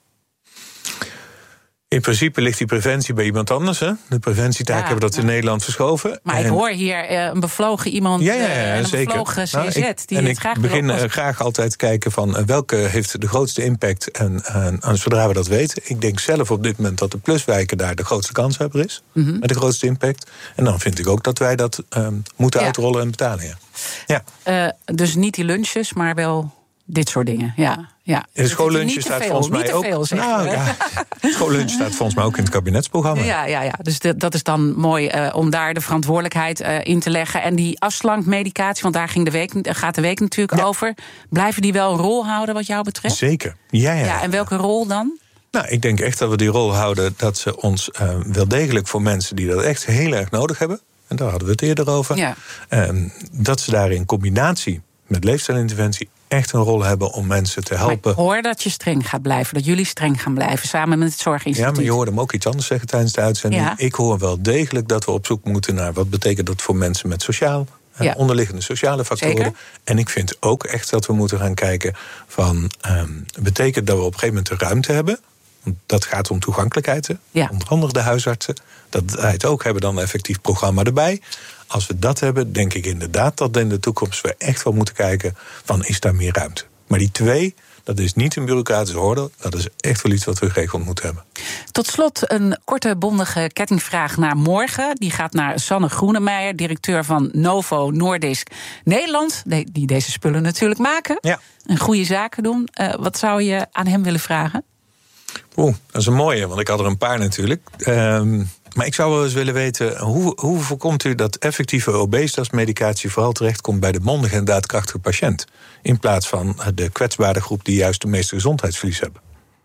In principe ligt die preventie bij iemand anders. Hè? De preventietaak Ja, hebben we dat in ja. Nederland verschoven. Maar ik En- hoor hier uh, een bevlogen iemand, Ja, ja, ja, uh, een zeker. bevlogen C Z... Nou, ik, die en het ik graag wil begin uh, oplossen. graag altijd kijken van uh, welke heeft de grootste impact. En, en, en zodra we dat weten, ik denk zelf op dit moment dat de pluswijken daar de grootste kanshebber is. Mhm. Met de grootste impact. En dan vind ik ook dat wij dat um, moeten Ja. uitrollen en betalen. Ja. Ja. Uh, dus niet die lunches, maar wel dit soort dingen, ja. ja. Het schoollunchje staat veel, volgens mij ook. Veel, nou, ja, het schoollunch staat volgens mij ook in het kabinetsprogramma. Ja, ja, ja. Dus de, dat is dan mooi uh, om daar de verantwoordelijkheid uh, in te leggen. En die afslankmedicatie, want daar ging de week, gaat de week natuurlijk ja. over. Blijven die wel een rol houden wat jou betreft? Zeker. Ja, ja. ja en welke rol dan? Nou, ik denk echt dat we die rol houden dat ze ons uh, wel degelijk voor mensen die dat echt heel erg nodig hebben. En daar hadden we het eerder over. Ja. Um, dat ze daar in combinatie met leefstijlinterventie echt een rol hebben om mensen te helpen. Maar ik hoor dat je streng gaat blijven, dat jullie streng gaan blijven samen met het Zorginstituut. Ja, maar je hoorde hem ook iets anders zeggen tijdens de uitzending. Ja. Ik hoor wel degelijk dat we op zoek moeten naar wat betekent dat voor mensen met sociaal, ja. onderliggende sociale factoren. Zeker. En ik vind ook echt dat we moeten gaan kijken van um, betekent dat we op een gegeven moment de ruimte hebben. Dat gaat om toegankelijkheid. Ja. Onder andere de huisartsen. Dat wij het ook hebben, dan een effectief programma erbij. Als we dat hebben, denk ik inderdaad dat in de toekomst we echt wel moeten kijken van is daar meer ruimte. Maar die twee, dat is niet een bureaucratische orde. Dat is echt wel iets wat we geregeld moeten hebben. Tot slot een korte bondige kettingvraag naar morgen. Die gaat naar Sanne Groenemeijer, directeur van Novo Nordisk Nederland. Die deze spullen natuurlijk maken. Ja. En goede zaken doen. Uh, wat zou je aan hem willen vragen? Oeh, dat is een mooie, want ik had er een paar natuurlijk. Um, maar ik zou wel eens willen weten, hoe, hoe voorkomt u dat effectieve obesitasmedicatie vooral terechtkomt bij de mondige en daadkrachtige patiënt, in plaats van de kwetsbare groep die juist de meeste gezondheidsverlies hebben?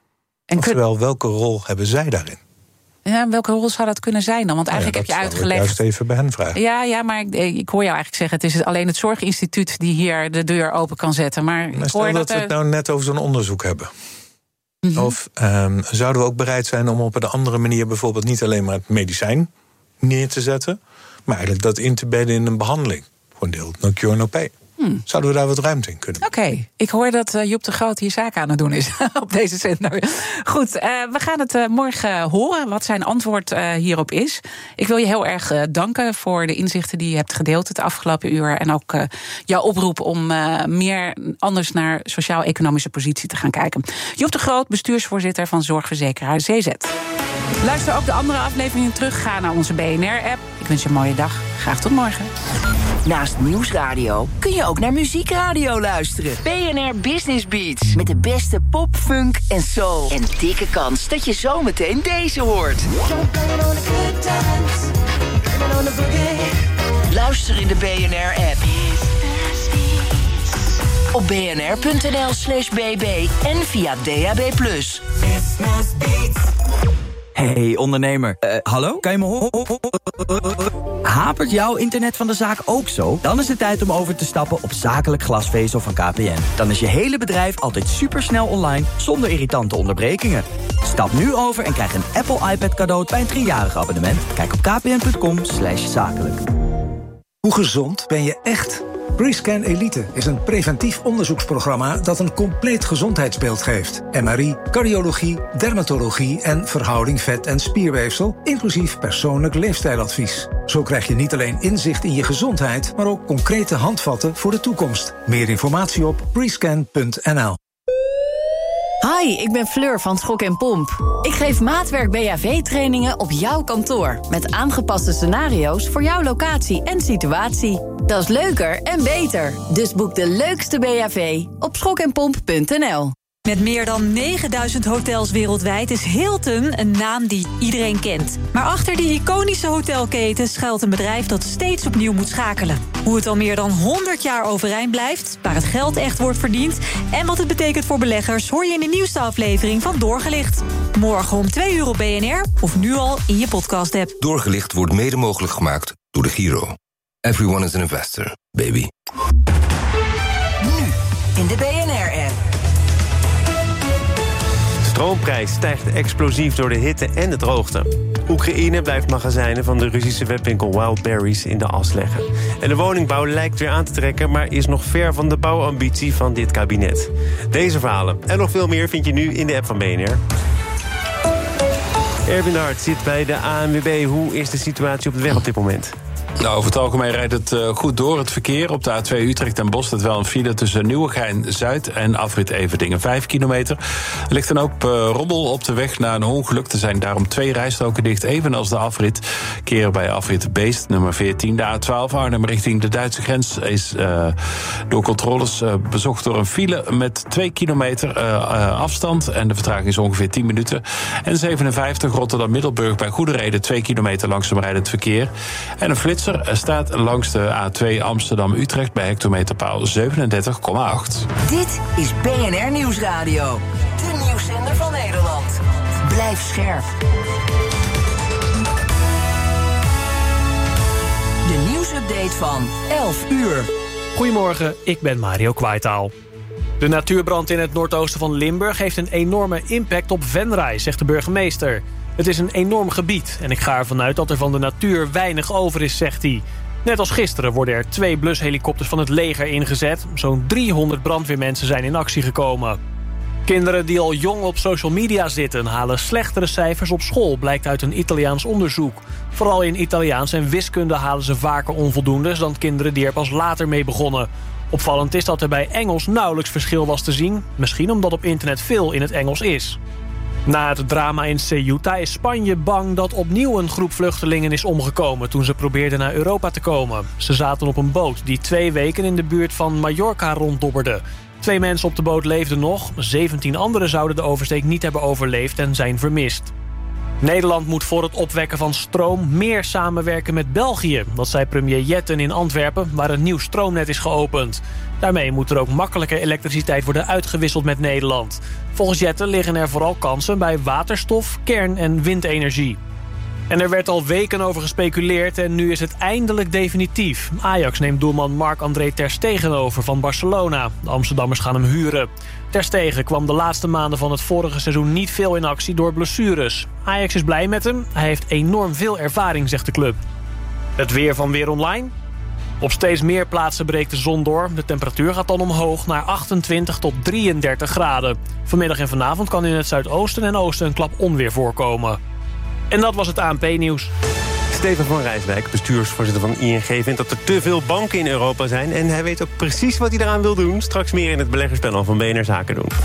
En Oftewel, welke rol hebben zij daarin? Ja, welke rol zou dat kunnen zijn dan? Want eigenlijk nou ja, heb je uitgelegd. Ik juist even bij hen vragen. Ja, ja, maar ik, ik hoor jou eigenlijk zeggen, het is alleen het Zorginstituut die hier de deur open kan zetten. Maar, maar ik stel hoor dat, dat we er... het nou net over zo'n onderzoek hebben. Mm-hmm. Of um, zouden we ook bereid zijn om op een andere manier bijvoorbeeld niet alleen maar het medicijn neer te zetten, maar eigenlijk dat in te bedden in een behandeling. Voor een deel no cure, no pay. Hmm. Zouden we daar wat ruimte in kunnen? Oké, okay. Ik hoor dat uh, Joep de Groot hier zaken aan het doen is op deze zender. Goed, uh, we gaan het uh, morgen horen wat zijn antwoord uh, hierop is. Ik wil je heel erg uh, danken voor de inzichten die je hebt gedeeld het afgelopen uur. En ook uh, jouw oproep om uh, meer anders naar sociaal-economische positie te gaan kijken. Joep de Groot, bestuursvoorzitter van zorgverzekeraar C Z. Luister ook de andere afleveringen terug. Ga naar onze B N R-app. Ik wens je een mooie dag. Graag tot morgen. Naast Nieuwsradio kun je ook naar Muziekradio luisteren. B N R Business Beats. Met de beste pop, funk en soul. En dikke kans dat je zometeen deze hoort. Luister in de B N R-app. Op bnr.nl slash bb en via D A B plus. Hey ondernemer, uh, hallo? Kan je me horen? Hapert jouw internet van de zaak ook zo? Dan is het tijd om over te stappen op zakelijk glasvezel van K P N. Dan is je hele bedrijf altijd supersnel online, zonder irritante onderbrekingen. Stap nu over en krijg een Apple iPad cadeau bij een driejarig abonnement. Kijk op kpn.com slash zakelijk. Hoe gezond ben je echt? Prescan Elite is een preventief onderzoeksprogramma dat een compleet gezondheidsbeeld geeft. M R I, cardiologie, dermatologie en verhouding vet- en spierweefsel, inclusief persoonlijk leefstijladvies. Zo krijg je niet alleen inzicht in je gezondheid, maar ook concrete handvatten voor de toekomst. Meer informatie op prescan punt n l. Hi, ik ben Fleur van Schok en Pomp. Ik geef maatwerk B H V-trainingen op jouw kantoor, met aangepaste scenario's voor jouw locatie en situatie. Dat is leuker en beter. Dus boek de leukste B H V op schok en pomp punt n l. Met meer dan negenduizend hotels wereldwijd is Hilton een naam die iedereen kent. Maar achter die iconische hotelketen schuilt een bedrijf dat steeds opnieuw moet schakelen. Hoe het al meer dan honderd jaar overeind blijft, waar het geld echt wordt verdiend en wat het betekent voor beleggers hoor je in de nieuwste aflevering van Doorgelicht. Morgen om twee uur op B N R of nu al in je podcast-app. Doorgelicht wordt mede mogelijk gemaakt door de Giro. Everyone is an investor, baby. Nu in de B N R-app. De stroomprijs stijgt explosief door de hitte en de droogte. Oekraïne blijft magazijnen van de Russische webwinkel Wildberries in de as leggen. En de woningbouw lijkt weer aan te trekken, maar is nog ver van de bouwambitie van dit kabinet. Deze verhalen en nog veel meer vind je nu in de app van B N R. Erwin de Hart zit bij de A N W B. Hoe is de situatie op de weg op dit moment? Nou, over het algemeen rijdt het uh, goed door, het verkeer. Op de A twee Utrecht en Bosch staat wel een file tussen Nieuwegein-Zuid en afrit Everdingen. Vijf kilometer. Er ligt een hoop uh, rommel op de weg na een ongeluk. Er zijn daarom twee rijstroken dicht, evenals de afrit. Keren bij afrit Beest, nummer veertien. De A twaalf Arnhem richting de Duitse grens is uh, door controles uh, bezocht door een file met twee kilometer uh, uh, afstand. En de vertraging is ongeveer tien minuten. En zevenenvijftig Rotterdam-Middelburg bij Goedereden, twee kilometer langzaam rijdend verkeer. En een flitser staat langs de A twee Amsterdam-Utrecht bij hectometerpaal zevenendertig komma acht. Dit is B N R Nieuwsradio. De nieuwszender van Nederland. Blijf scherp. De nieuwsupdate van elf uur. Goedemorgen, ik ben Mario Kwaitaal. De natuurbrand in het noordoosten van Limburg heeft een enorme impact op Venray, zegt de burgemeester. Het is een enorm gebied en ik ga ervan uit dat er van de natuur weinig over is, zegt hij. Net als gisteren worden er twee blushelikopters van het leger ingezet. Zo'n driehonderd brandweermensen zijn in actie gekomen. Kinderen die al jong op social media zitten halen slechtere cijfers op school, blijkt uit een Italiaans onderzoek. Vooral in Italiaans en wiskunde halen ze vaker onvoldoendes dan kinderen die er pas later mee begonnen. Opvallend is dat er bij Engels nauwelijks verschil was te zien. Misschien omdat op internet veel in het Engels is. Na het drama in Ceuta is Spanje bang dat opnieuw een groep vluchtelingen is omgekomen toen ze probeerden naar Europa te komen. Ze zaten op een boot die twee weken in de buurt van Mallorca ronddobberde. Twee mensen op de boot leefden nog, zeventien anderen zouden de oversteek niet hebben overleefd en zijn vermist. Nederland moet voor het opwekken van stroom meer samenwerken met België. Dat zei premier Jetten in Antwerpen, waar een nieuw stroomnet is geopend. Daarmee moet er ook makkelijker elektriciteit worden uitgewisseld met Nederland. Volgens Jetten liggen er vooral kansen bij waterstof, kern- en windenergie. En er werd al weken over gespeculeerd en nu is het eindelijk definitief. Ajax neemt doelman Marc-André ter Stegen over van Barcelona. De Amsterdammers gaan hem huren. Ter Stegen kwam de laatste maanden van het vorige seizoen niet veel in actie door blessures. Ajax is blij met hem. Hij heeft enorm veel ervaring, zegt de club. Het weer van Weer Online. Op steeds meer plaatsen breekt de zon door. De temperatuur gaat dan omhoog naar achtentwintig tot drieëndertig graden. Vanmiddag en vanavond kan in het zuidoosten en oosten een klap onweer voorkomen. En dat was het A N P-nieuws. Steven van Rijswijk, bestuursvoorzitter van I N G... vindt dat er te veel banken in Europa zijn. En hij weet ook precies wat hij eraan wil doen. Straks meer in het beleggerspanel van B N R Zaken doen.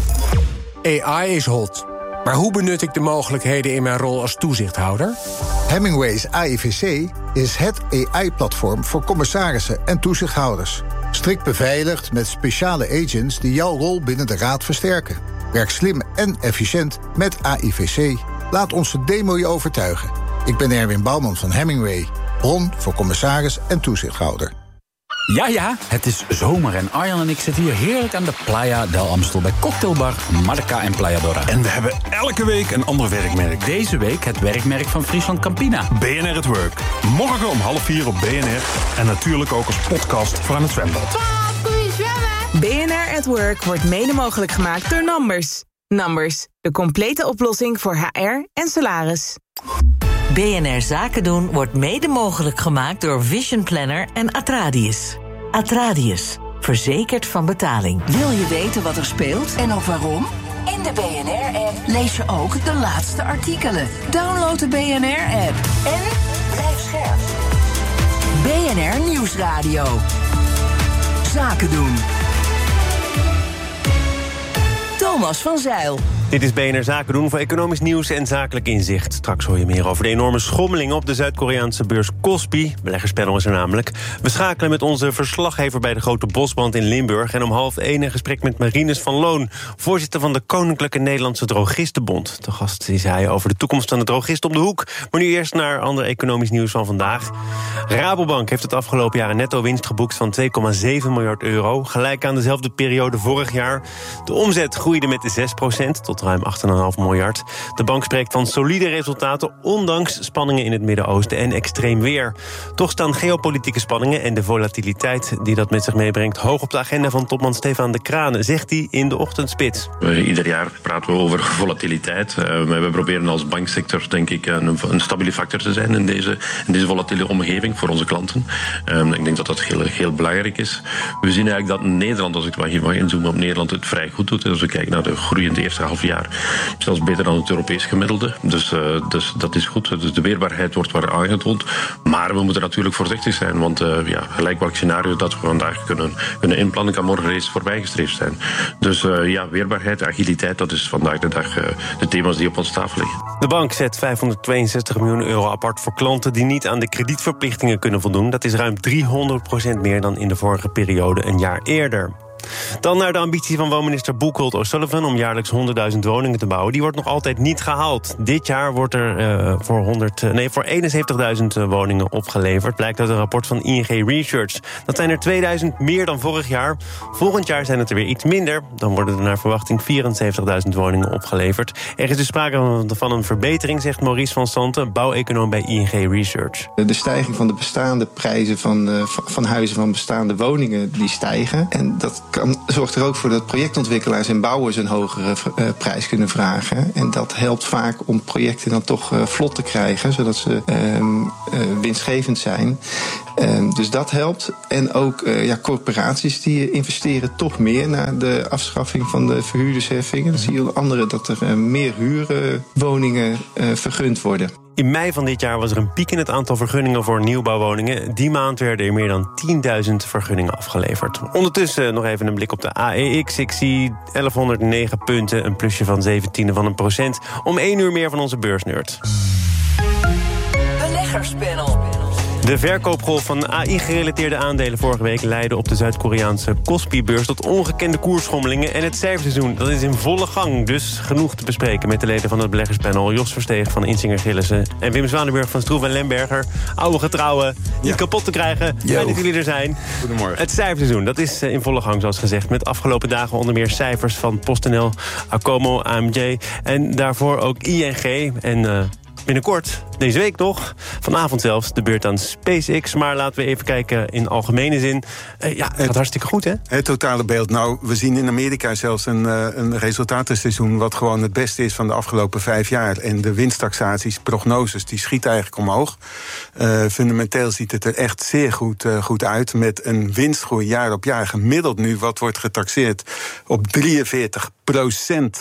A I is hot. Maar hoe benut ik de mogelijkheden in mijn rol als toezichthouder? Hemingway's A I V C is het A I-platform voor commissarissen en toezichthouders. Strikt beveiligd met speciale agents die jouw rol binnen de raad versterken. Werk slim en efficiënt met A I V C. Laat onze demo je overtuigen. Ik ben Erwin Bouwman van Hemingway. Bron voor commissaris en toezichthouder. Ja, ja, het is zomer en Arjan en ik zitten hier heerlijk aan de Playa del Amstel... bij cocktailbar Marca en Playa Dora. En we hebben elke week een ander werkmerk. Deze week het werkmerk van Friesland Campina. B N R at Work. Morgen om half vier op B N R. En natuurlijk ook als podcast voor aan het zwembad. Pap, kom je zwemmen? B N R at Work wordt mede mogelijk gemaakt door Numbers. Numbers, de complete oplossing voor H R en salaris. B N R Zaken doen wordt mede mogelijk gemaakt door Vision Planner en Atradius. Atradius, verzekerd van betaling. Wil je weten wat er speelt en ook waarom? In de B N R-app lees je ook de laatste artikelen. Download de B N R-app en blijf scherp. B N R Nieuwsradio. Zaken doen. Thomas van Zijl. Dit is B N R Zaken doen voor economisch nieuws en zakelijk inzicht. Straks hoor je meer over de enorme schommelingen op de Zuid-Koreaanse beurs Kospi. Beleggerspanel is er namelijk. We schakelen met onze verslaggever bij de Grote Bosbrand in Limburg. En om half één een gesprek met Marinus van Loon, voorzitter van de Koninklijke Nederlandse Drogistenbond. De gast is hij over de toekomst van de drogist om de hoek. Maar nu eerst naar ander economisch nieuws van vandaag. Rabobank heeft het afgelopen jaar een netto winst geboekt van twee komma zeven miljard euro. Gelijk aan dezelfde periode vorig jaar. De omzet groeide met zes procent tot ruim acht komma vijf miljard. De bank spreekt van solide resultaten, ondanks spanningen in het Midden-Oosten en extreem weer. Toch staan geopolitieke spanningen en de volatiliteit die dat met zich meebrengt hoog op de agenda van topman Stefan de Crane, zegt hij in de ochtendspits. Uh, ieder jaar praten we over volatiliteit. Uh, we proberen als banksector, denk ik, een, een stabiele factor te zijn in deze, in deze volatiele omgeving voor onze klanten. Uh, ik denk dat dat heel, heel belangrijk is. We zien eigenlijk dat Nederland, als ik maar hier mag inzoomen op Nederland, het vrij goed doet. Als we kijken naar de groei in het eerste halfjaar jaar. Zelfs beter dan het Europees gemiddelde. Dus, uh, dus dat is goed. Dus de weerbaarheid wordt waar aangetoond. Maar we moeten natuurlijk voorzichtig zijn. Want uh, ja, gelijk welk scenario dat we vandaag kunnen, kunnen inplannen, kan morgen reeds voorbijgestreefd zijn. Dus uh, ja, weerbaarheid, agiliteit, dat is vandaag de dag uh, de thema's die op ons tafel liggen. De bank zet vijfhonderdtweeënzestig miljoen euro apart voor klanten die niet aan de kredietverplichtingen kunnen voldoen. Dat is ruim driehonderd procent meer dan in de vorige periode een jaar eerder. Dan naar de ambitie van woonminister Boekholt O'Sullivan om jaarlijks honderdduizend woningen te bouwen. Die wordt nog altijd niet gehaald. Dit jaar wordt er uh, voor, honderd, nee, voor eenenzeventigduizend woningen opgeleverd. Blijkt uit een rapport van I N G Research. Dat zijn er tweeduizend meer dan vorig jaar. Volgend jaar zijn het er weer iets minder. Dan worden er naar verwachting vierenzeventigduizend woningen opgeleverd. Er is dus sprake van een verbetering, zegt Maurice van Santen, bouweconoom bij I N G Research. De stijging van de bestaande prijzen van, uh, van huizen, van bestaande woningen, die stijgen. En dat kan, zorgt er ook voor dat projectontwikkelaars en bouwers een hogere uh, prijs kunnen vragen. En dat helpt vaak om projecten dan toch uh, vlot te krijgen, zodat ze uh, uh, winstgevend zijn. Uh, dus dat helpt. En ook uh, ja, corporaties die investeren toch meer na de afschaffing van de verhuurdersheffingen. Dan zie je anderen dat er uh, meer huurwoningen uh, vergund worden. In mei van dit jaar was er een piek in het aantal vergunningen voor nieuwbouwwoningen. Die maand werden er meer dan tienduizend vergunningen afgeleverd. Ondertussen nog even een blik op de A E X. Ik zie elfhonderdnegen punten, een plusje van zeventiende van een procent. Om één uur meer van onze beursnerd. Beleggerspanel. De verkoopgolf van A I-gerelateerde aandelen vorige week leidde op de Zuid-Koreaanse Kospi-beurs tot ongekende koersschommelingen. En het cijferseizoen, dat is in volle gang. Dus genoeg te bespreken met de leden van het beleggerspanel. Jos Versteeg van Insinger Gillissen en Wim Zwanenburg van Stroef en Lemberger. Oude getrouwen, niet ja. kapot te krijgen. Fijn dat jullie er zijn. Goedemorgen. Het cijferseizoen, dat is in volle gang zoals gezegd. Met afgelopen dagen onder meer cijfers van PostNL, Acomo, A M J en daarvoor ook I N G en... Uh, Binnenkort, deze week nog, vanavond zelfs, de beurt aan SpaceX. Maar laten we even kijken in algemene zin. Uh, ja, het gaat hartstikke goed, hè? Het totale beeld. Nou, we zien in Amerika zelfs een, uh, een resultatenseizoen wat gewoon het beste is van de afgelopen vijf jaar. En de winsttaxaties, prognoses, die schieten eigenlijk omhoog. Uh, fundamenteel ziet het er echt zeer goed, uh, goed uit. Met een winstgroei jaar op jaar. Gemiddeld nu, wat wordt getaxeerd, op drieënveertig procent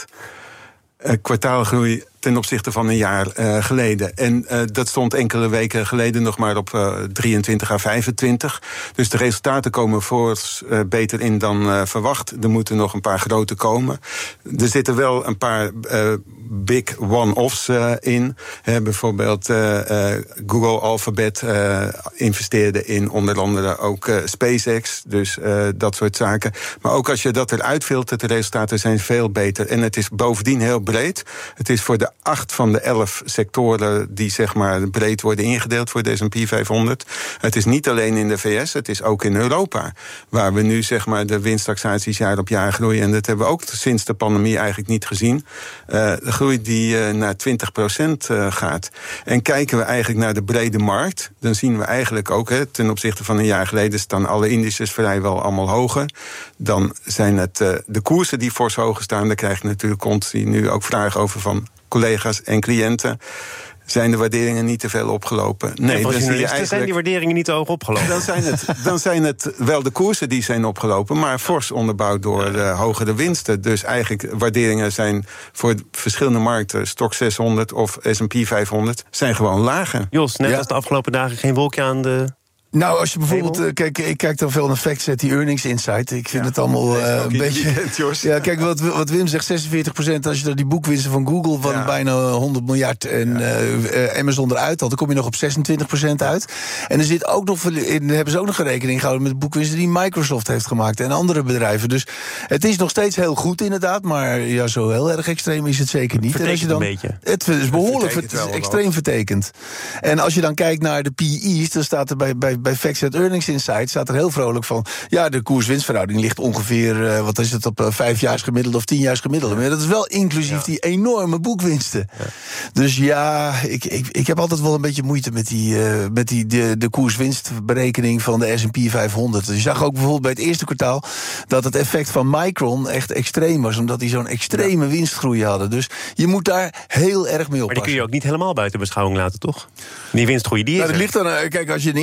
uh, kwartaalgroei ten opzichte van een jaar uh, geleden. En uh, dat stond enkele weken geleden nog maar op uh, drieëntwintig à vijfentwintig. Dus de resultaten komen voorts uh, beter in dan uh, verwacht. Er moeten nog een paar grote komen. Er zitten wel een paar uh, big one-offs uh, in. Uh, bijvoorbeeld uh, uh, Google Alphabet uh, investeerde in onder andere ook uh, SpaceX. Dus uh, dat soort zaken. Maar ook als je dat eruit filtert, de resultaten zijn veel beter. En het is bovendien heel breed. Het is voor de acht van de elf sectoren die zeg maar breed worden ingedeeld voor de S en P vijfhonderd. Het is niet alleen in de V S, het is ook in Europa. Waar we nu zeg maar de winsttaxaties jaar op jaar groeien. En dat hebben we ook sinds de pandemie eigenlijk niet gezien. Uh, de groei die uh, naar twintig procent uh, gaat. En kijken we eigenlijk naar de brede markt, dan zien we eigenlijk ook, hè, ten opzichte van een jaar geleden staan alle indices vrijwel allemaal hoger. Dan zijn het uh, de koersen die fors hoger staan. Daar krijg je natuurlijk continu ook vragen over van collega's en cliënten. Zijn de waarderingen niet te veel opgelopen? Nee, dan zie je eigenlijk, zijn die waarderingen niet te hoog opgelopen? Dan zijn, het, dan zijn het wel de koersen die zijn opgelopen, maar fors onderbouwd door de hogere winsten. Dus eigenlijk waarderingen zijn voor verschillende markten, Stoxx zeshonderd of S en P vijfhonderd, zijn gewoon lager. Jos, net ja. als de afgelopen dagen geen wolkje aan de... Nou, als je bijvoorbeeld, uh, kijk, ik kijk dan veel naar FactSet, die earnings insight. Ik vind ja, het allemaal uh, een beetje... Weekend, ja, kijk, wat, wat Wim zegt, zesenveertig procent. Als je dan die boekwinsten van Google van ja. bijna honderd miljard en ja. uh, Amazon eruit haalt, dan kom je nog op zesentwintig procent uit. En er zit ook nog, in, hebben ze ook nog een rekening gehouden met de boekwinsten die Microsoft heeft gemaakt en andere bedrijven. Dus het is nog steeds heel goed inderdaad, maar ja, zo heel erg extreem is het zeker niet. Vertekent en als je dan, een beetje. Het is behoorlijk, het is extreem vertekend. En als je dan kijkt naar de P E's, dan staat er bij, bij bij FactSet Earnings Insight staat er heel vrolijk van, ja, de koers-winstverhouding ligt ongeveer, uh, wat is het, op uh, vijfjaars gemiddelde of tienjaars gemiddelde. Maar dat is wel inclusief ja. die enorme boekwinsten. Ja. Dus ja, ik, ik, ik heb altijd wel een beetje moeite met die, uh, met die de, de koers-winstberekening van de S en P vijfhonderd. Dus je zag ook bijvoorbeeld bij het eerste kwartaal dat het effect van Micron echt extreem was, omdat die zo'n extreme ja. winstgroei hadden. Dus je moet daar heel erg mee oppassen. Maar die kun je ook niet helemaal buiten beschouwing laten, toch? Die winstgroei, die is nou, dat ligt dan, uh, kijk, als je een index koopt,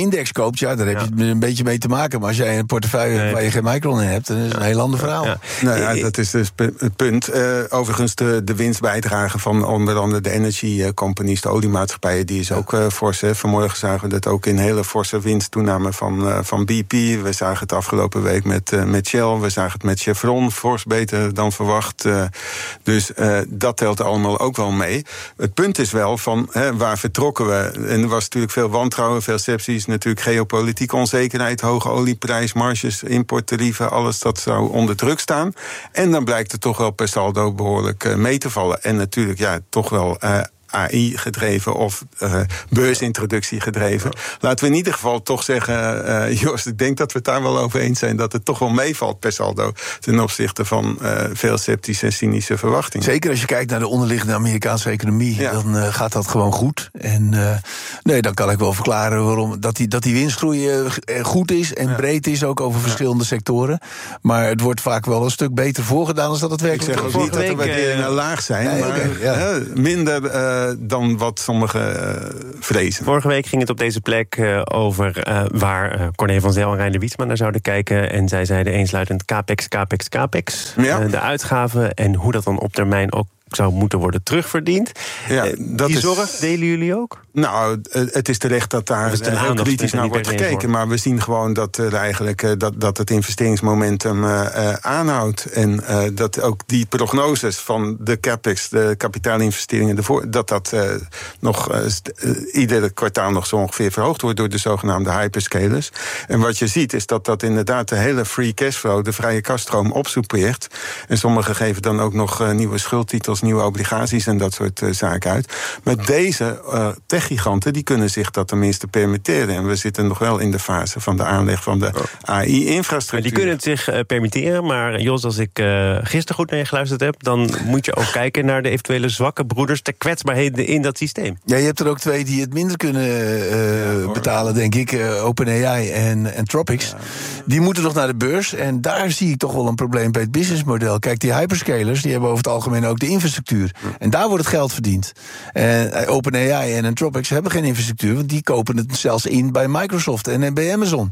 koopt, ja, daar heb je ja. een beetje mee te maken. Maar als jij een portefeuille nee. waar je geen Micron in hebt, dan is het een heel ander verhaal. Ja. Nou ja, dat is dus het punt. Uh, overigens, de, de winstbijdrage van onder andere de energy companies, de oliemaatschappijen, die is ook uh, fors. Hè. Vanmorgen zagen we dat ook in hele forse winsttoename van, uh, van B P. We zagen het afgelopen week met, uh, met Shell. We zagen het met Chevron, fors beter dan verwacht. Uh, dus uh, dat telt allemaal ook wel mee. Het punt is wel van, hè, waar vertrokken we? En er was natuurlijk veel wantrouwen, veel scepties, natuurlijk geopolitieke onzekerheid, hoge olieprijs, marges, importtarieven, alles dat zou onder druk staan. En dan blijkt het toch wel per saldo behoorlijk uh, mee te vallen. En natuurlijk, ja, toch wel Uh, A I gedreven of uh, beursintroductie gedreven. Laten we in ieder geval toch zeggen, uh, Joost, ik denk dat we het daar wel over eens zijn dat het toch wel meevalt per saldo ten opzichte van uh, veel sceptische en cynische verwachtingen. Zeker als je kijkt naar de onderliggende Amerikaanse economie, ja. dan uh, gaat dat gewoon goed. En uh, nee, dan kan ik wel verklaren waarom dat die, dat die winstgroei uh, goed is en ja. breed is, ook over verschillende ja. sectoren. Maar het wordt vaak wel een stuk beter voorgedaan dan dat het werkelijk is. Ik zeg ook niet dat de waarderingen laag zijn, nee, maar okay, ja. uh, minder Uh, dan wat sommigen uh, vrezen. Vorige week ging het op deze plek uh, over uh, waar uh, Corné van Zijl en Reiner Wietsma naar zouden kijken. En zij zeiden eensluitend capex, capex, capex. Ja. Uh, de uitgaven en hoe dat dan op termijn ook zou moeten worden terugverdiend. Ja, dat Die is, zorg delen jullie ook? Nou, het is terecht dat daar heel kritisch naar wordt gekeken. Maar we zien gewoon dat, er eigenlijk, dat, dat het investeringsmomentum uh, uh, aanhoudt. En uh, dat ook die prognoses van de capex, de kapitaalinvesteringen, de dat dat uh, nog uh, uh, iedere kwartaal nog zo ongeveer verhoogd wordt door de zogenaamde hyperscalers. En wat je ziet is dat dat inderdaad de hele free cashflow, de vrije kaststroom, opsoepeert. En sommigen geven dan ook nog uh, nieuwe schuldtitels, nieuwe obligaties en dat soort uh, zaken uit. Maar deze uh, techgiganten, die kunnen zich dat tenminste permitteren. En we zitten nog wel in de fase van de aanleg van de A I-infrastructuur. Die kunnen het zich uh, permitteren, maar Jos, als ik uh, gisteren goed naar je geluisterd heb, dan moet je ook kijken naar de eventuele zwakke broeders, de kwetsbaarheden in dat systeem. Ja, je hebt er ook twee die het minder kunnen uh, ja, betalen, denk ik. Uh, OpenAI en Anthropic. Ja. Die moeten nog naar de beurs. En daar zie ik toch wel een probleem bij het businessmodel. Kijk, die hyperscalers, die hebben over het algemeen ook de infrastructuur. En daar wordt het geld verdiend. En OpenAI en Anthropic hebben geen infrastructuur, want die kopen het zelfs in bij Microsoft en bij Amazon.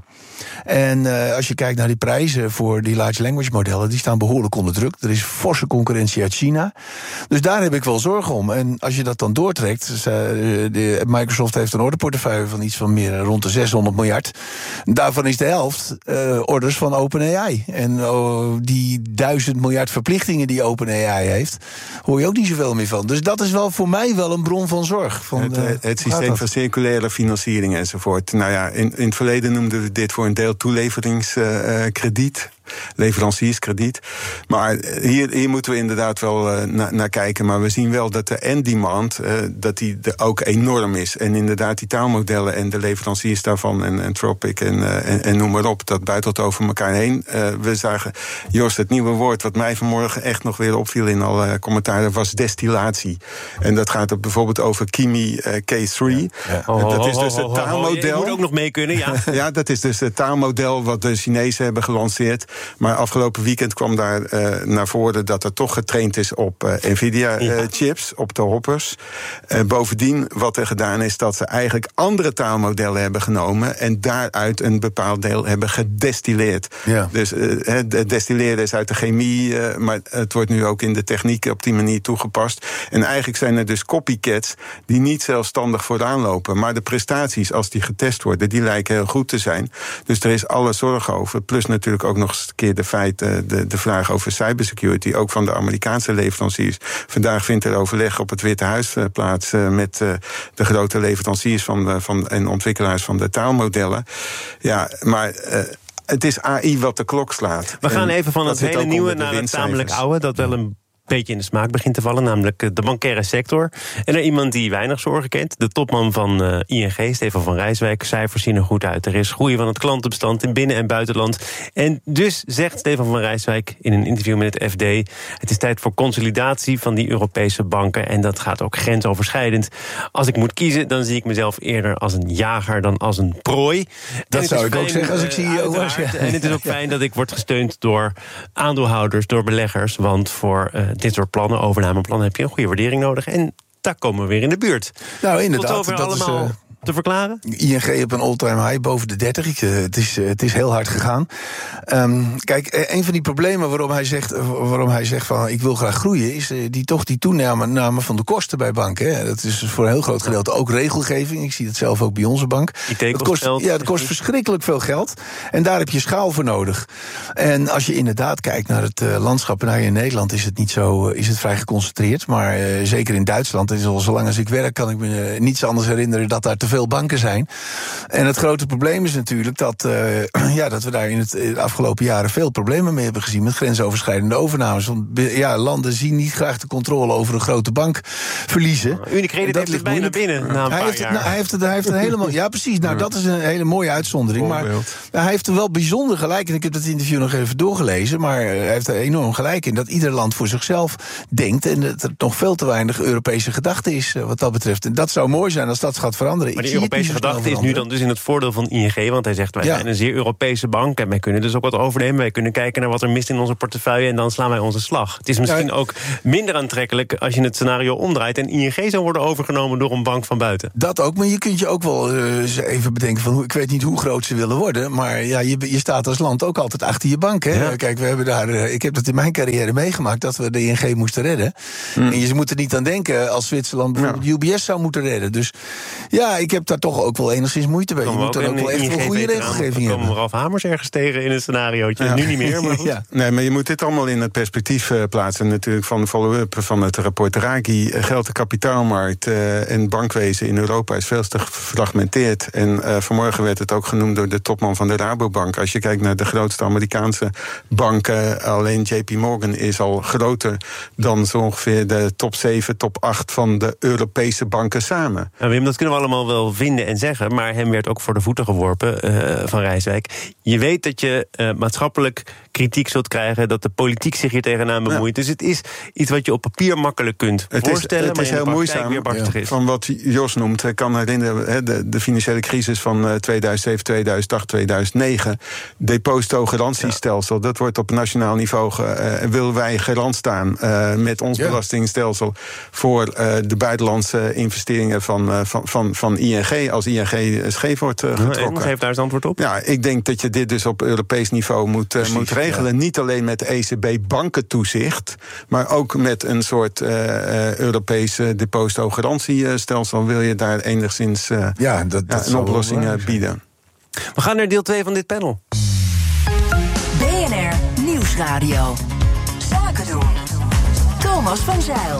En uh, als je kijkt naar die prijzen voor die large language modellen, die staan behoorlijk onder druk. Er is forse concurrentie uit China. Dus daar heb ik wel zorgen om. En als je dat dan doortrekt, dus, uh, de, Microsoft heeft een orderportefeuille van iets van meer rond de zeshonderd miljard. Daarvan is de helft uh, orders van OpenAI. En uh, die duizend miljard verplichtingen die OpenAI heeft, hoor je ook niet zoveel meer van. Dus dat is wel voor mij wel een bron van zorg. Van, het, uh, het systeem van circulaire financiering enzovoort. Nou ja, in, in het verleden noemden we dit voor een deel toeleveringskrediet. Uh, leverancierskrediet. Maar hier, hier moeten we inderdaad wel uh, na, naar kijken. Maar we zien wel dat de end-demand uh, dat die de ook enorm is. En inderdaad die taalmodellen en de leveranciers daarvan en Anthropic en, uh, en, en noem maar op, dat buitelt over elkaar heen. Uh, we zagen, Joost, het nieuwe woord wat mij vanmorgen echt nog weer opviel in alle uh, commentaren was destillatie. En dat gaat bijvoorbeeld over Kimi uh, K drie. Ja. Ja. Oh, dat is dus het taalmodel. Je moet ook nog mee kunnen, ja. Ja, dat is dus het taalmodel wat de Chinezen hebben gelanceerd. Maar afgelopen weekend kwam daar uh, naar voren dat er toch getraind is op uh, Nvidia-chips, uh, op de hoppers. Uh, bovendien, wat er gedaan is, dat ze eigenlijk andere taalmodellen hebben genomen en daaruit een bepaald deel hebben gedestilleerd. Ja. Dus uh, het destilleren is uit de chemie, uh, maar het wordt nu ook in de techniek op die manier toegepast. En eigenlijk zijn er dus copycats die niet zelfstandig vooraan lopen. Maar de prestaties, als die getest worden, die lijken heel goed te zijn. Dus er is alle zorg over. Plus natuurlijk ook nog eens een keer de feiten, de, de vraag over cybersecurity, ook van de Amerikaanse leveranciers. Vandaag vindt er overleg op het Witte Huis plaats uh, met uh, de grote leveranciers van de, van, en ontwikkelaars van de taalmodellen. Ja, maar Uh, het is A I wat de klok slaat. We gaan even van het hele nieuwe naar het tamelijk oude, dat wel een beetje in de smaak begint te vallen, namelijk de bankaire sector. En er iemand die weinig zorgen kent, de topman van uh, I N G, Stefan van Rijswijk. Cijfers zien er goed uit. Er is groei van het klantenbestand in binnen- en buitenland. En dus zegt Stefan van Rijswijk in een interview met het F D, het is tijd voor consolidatie van die Europese banken en dat gaat ook grensoverschrijdend. Als ik moet kiezen, dan zie ik mezelf eerder als een jager dan als een prooi. Dat zou ik fijn, ook zeggen als ik zie je was. Ja. En het is ook fijn dat ik word gesteund door aandeelhouders, door beleggers, want voor uh, dit soort plannen, overnameplannen, heb je een goede waardering nodig. En daar komen we weer in de buurt. Nou, inderdaad. Tot zover dat allemaal is, uh, te verklaren? I N G op een all-time high, boven de dertig. Ik, uh, het, is, uh, het is heel hard gegaan. Um, kijk, een van die problemen waarom hij zegt, waarom hij zegt van ik wil graag groeien, is uh, die toch die toename van de kosten bij banken. Hè. Dat is voor een heel groot gedeelte ook regelgeving. Ik zie het zelf ook bij onze bank. Dat kost, ja, dat kost verschrikkelijk veel geld. En daar heb je schaal voor nodig. En als je inderdaad kijkt naar het uh, landschap, en nou, in Nederland is het niet zo, uh, is het vrij geconcentreerd. Maar uh, zeker in Duitsland, en al zolang als ik werk, kan ik me uh, niets anders herinneren dat daar te veel banken zijn. En het grote probleem is natuurlijk dat, uh, ja, dat we daar in het in de afgelopen jaren veel problemen mee hebben gezien met grensoverschrijdende overnames. Want ja, landen zien niet graag de controle over een grote bank verliezen. Unicredit heeft het bijna binnen na een hij paar heeft jaar. Het, nou, hij heeft het, hij heeft het helemaal. Ja, precies. Nou, dat is een hele mooie uitzondering. Maar hij heeft er wel bijzonder gelijk. En ik heb dat interview nog even doorgelezen. Maar hij heeft er enorm gelijk in dat ieder land voor zichzelf denkt. En dat er nog veel te weinig Europese gedachte is wat dat betreft. En dat zou mooi zijn als dat gaat veranderen. Maar ik de Europese gedachte is nu dan dus in het voordeel van I N G. Want hij zegt, wij ja. zijn een zeer Europese bank. En wij kunnen dus ook wat overnemen. Wij kunnen kijken naar wat er mist in onze portefeuille. En dan slaan wij onze slag. Het is misschien ja. ook minder aantrekkelijk als je het scenario omdraait. En I N G zou worden overgenomen door een bank van buiten. Dat ook, maar je kunt je ook wel uh, even bedenken van, ik weet niet hoe groot ze willen worden, maar ja, je, je staat als land ook altijd achter je bank. Hè? Ja. Kijk, we hebben daar, uh, ik heb dat in mijn carrière meegemaakt, dat we de I N G moesten redden. Mm. En je moet er niet aan denken als Zwitserland bijvoorbeeld ja. U B S zou moeten redden. Dus ja, ik heb daar toch ook wel enigszins moeite bij. Je moet er ook wel echt een goede regelgeving hebben. We komen Ralf Hamers ergens tegen in een scenariootje. Ja. Nu niet meer, maar goed. Ja. Nee, maar je moet dit allemaal in het perspectief uh, plaatsen. Natuurlijk van de follow-up van het rapport Draghi. Uh, geldt de kapitaalmarkt uh, en bankwezen in Europa is veel te gefragmenteerd. En uh, vanmorgen werd het ook genoemd door de topman van de Rabobank. Als je kijkt naar de grootste Amerikaanse banken, alleen J P Morgan is al groter dan zo ongeveer de top zeven, top acht van de Europese banken samen. Nou, Wim, dat kunnen we allemaal wel vinden en zeggen, maar hem werd ook voor de voeten geworpen uh, van Rijswijk. Je weet dat je uh, maatschappelijk kritiek zult krijgen, dat de politiek zich hier tegenaan bemoeit. Ja. Dus het is iets wat je op papier makkelijk kunt het voorstellen, is, het maar is in de heel praktijk moeizaam weer barstig is. Van wat Jos noemt, ik kan herinneren, de, de financiële crisis van tweeduizend zeven, tweeduizend acht, tweeduizend negen. Depositogarantiestelsel, ja. dat wordt op nationaal niveau. Uh, willen wij garant staan uh, met ons ja. belastingstelsel voor uh, de buitenlandse investeringen van, uh, van, van, van I N G, als I N G scheef wordt uh, getrokken. En geef daar eens antwoord op. Ja, ik denk dat je dit dus op Europees niveau moet, uh, Precies, moet regelen. Ja. Niet alleen met E C B bankentoezicht, maar ook met een soort uh, uh, Europese depositogarantiestelsel. Wil je daar enigszins uh, ja, dat, dat ja, een oplossing uh, bieden. We gaan naar deel twee van dit panel. B N R Nieuwsradio. Zaken doen. Thomas van Zijl.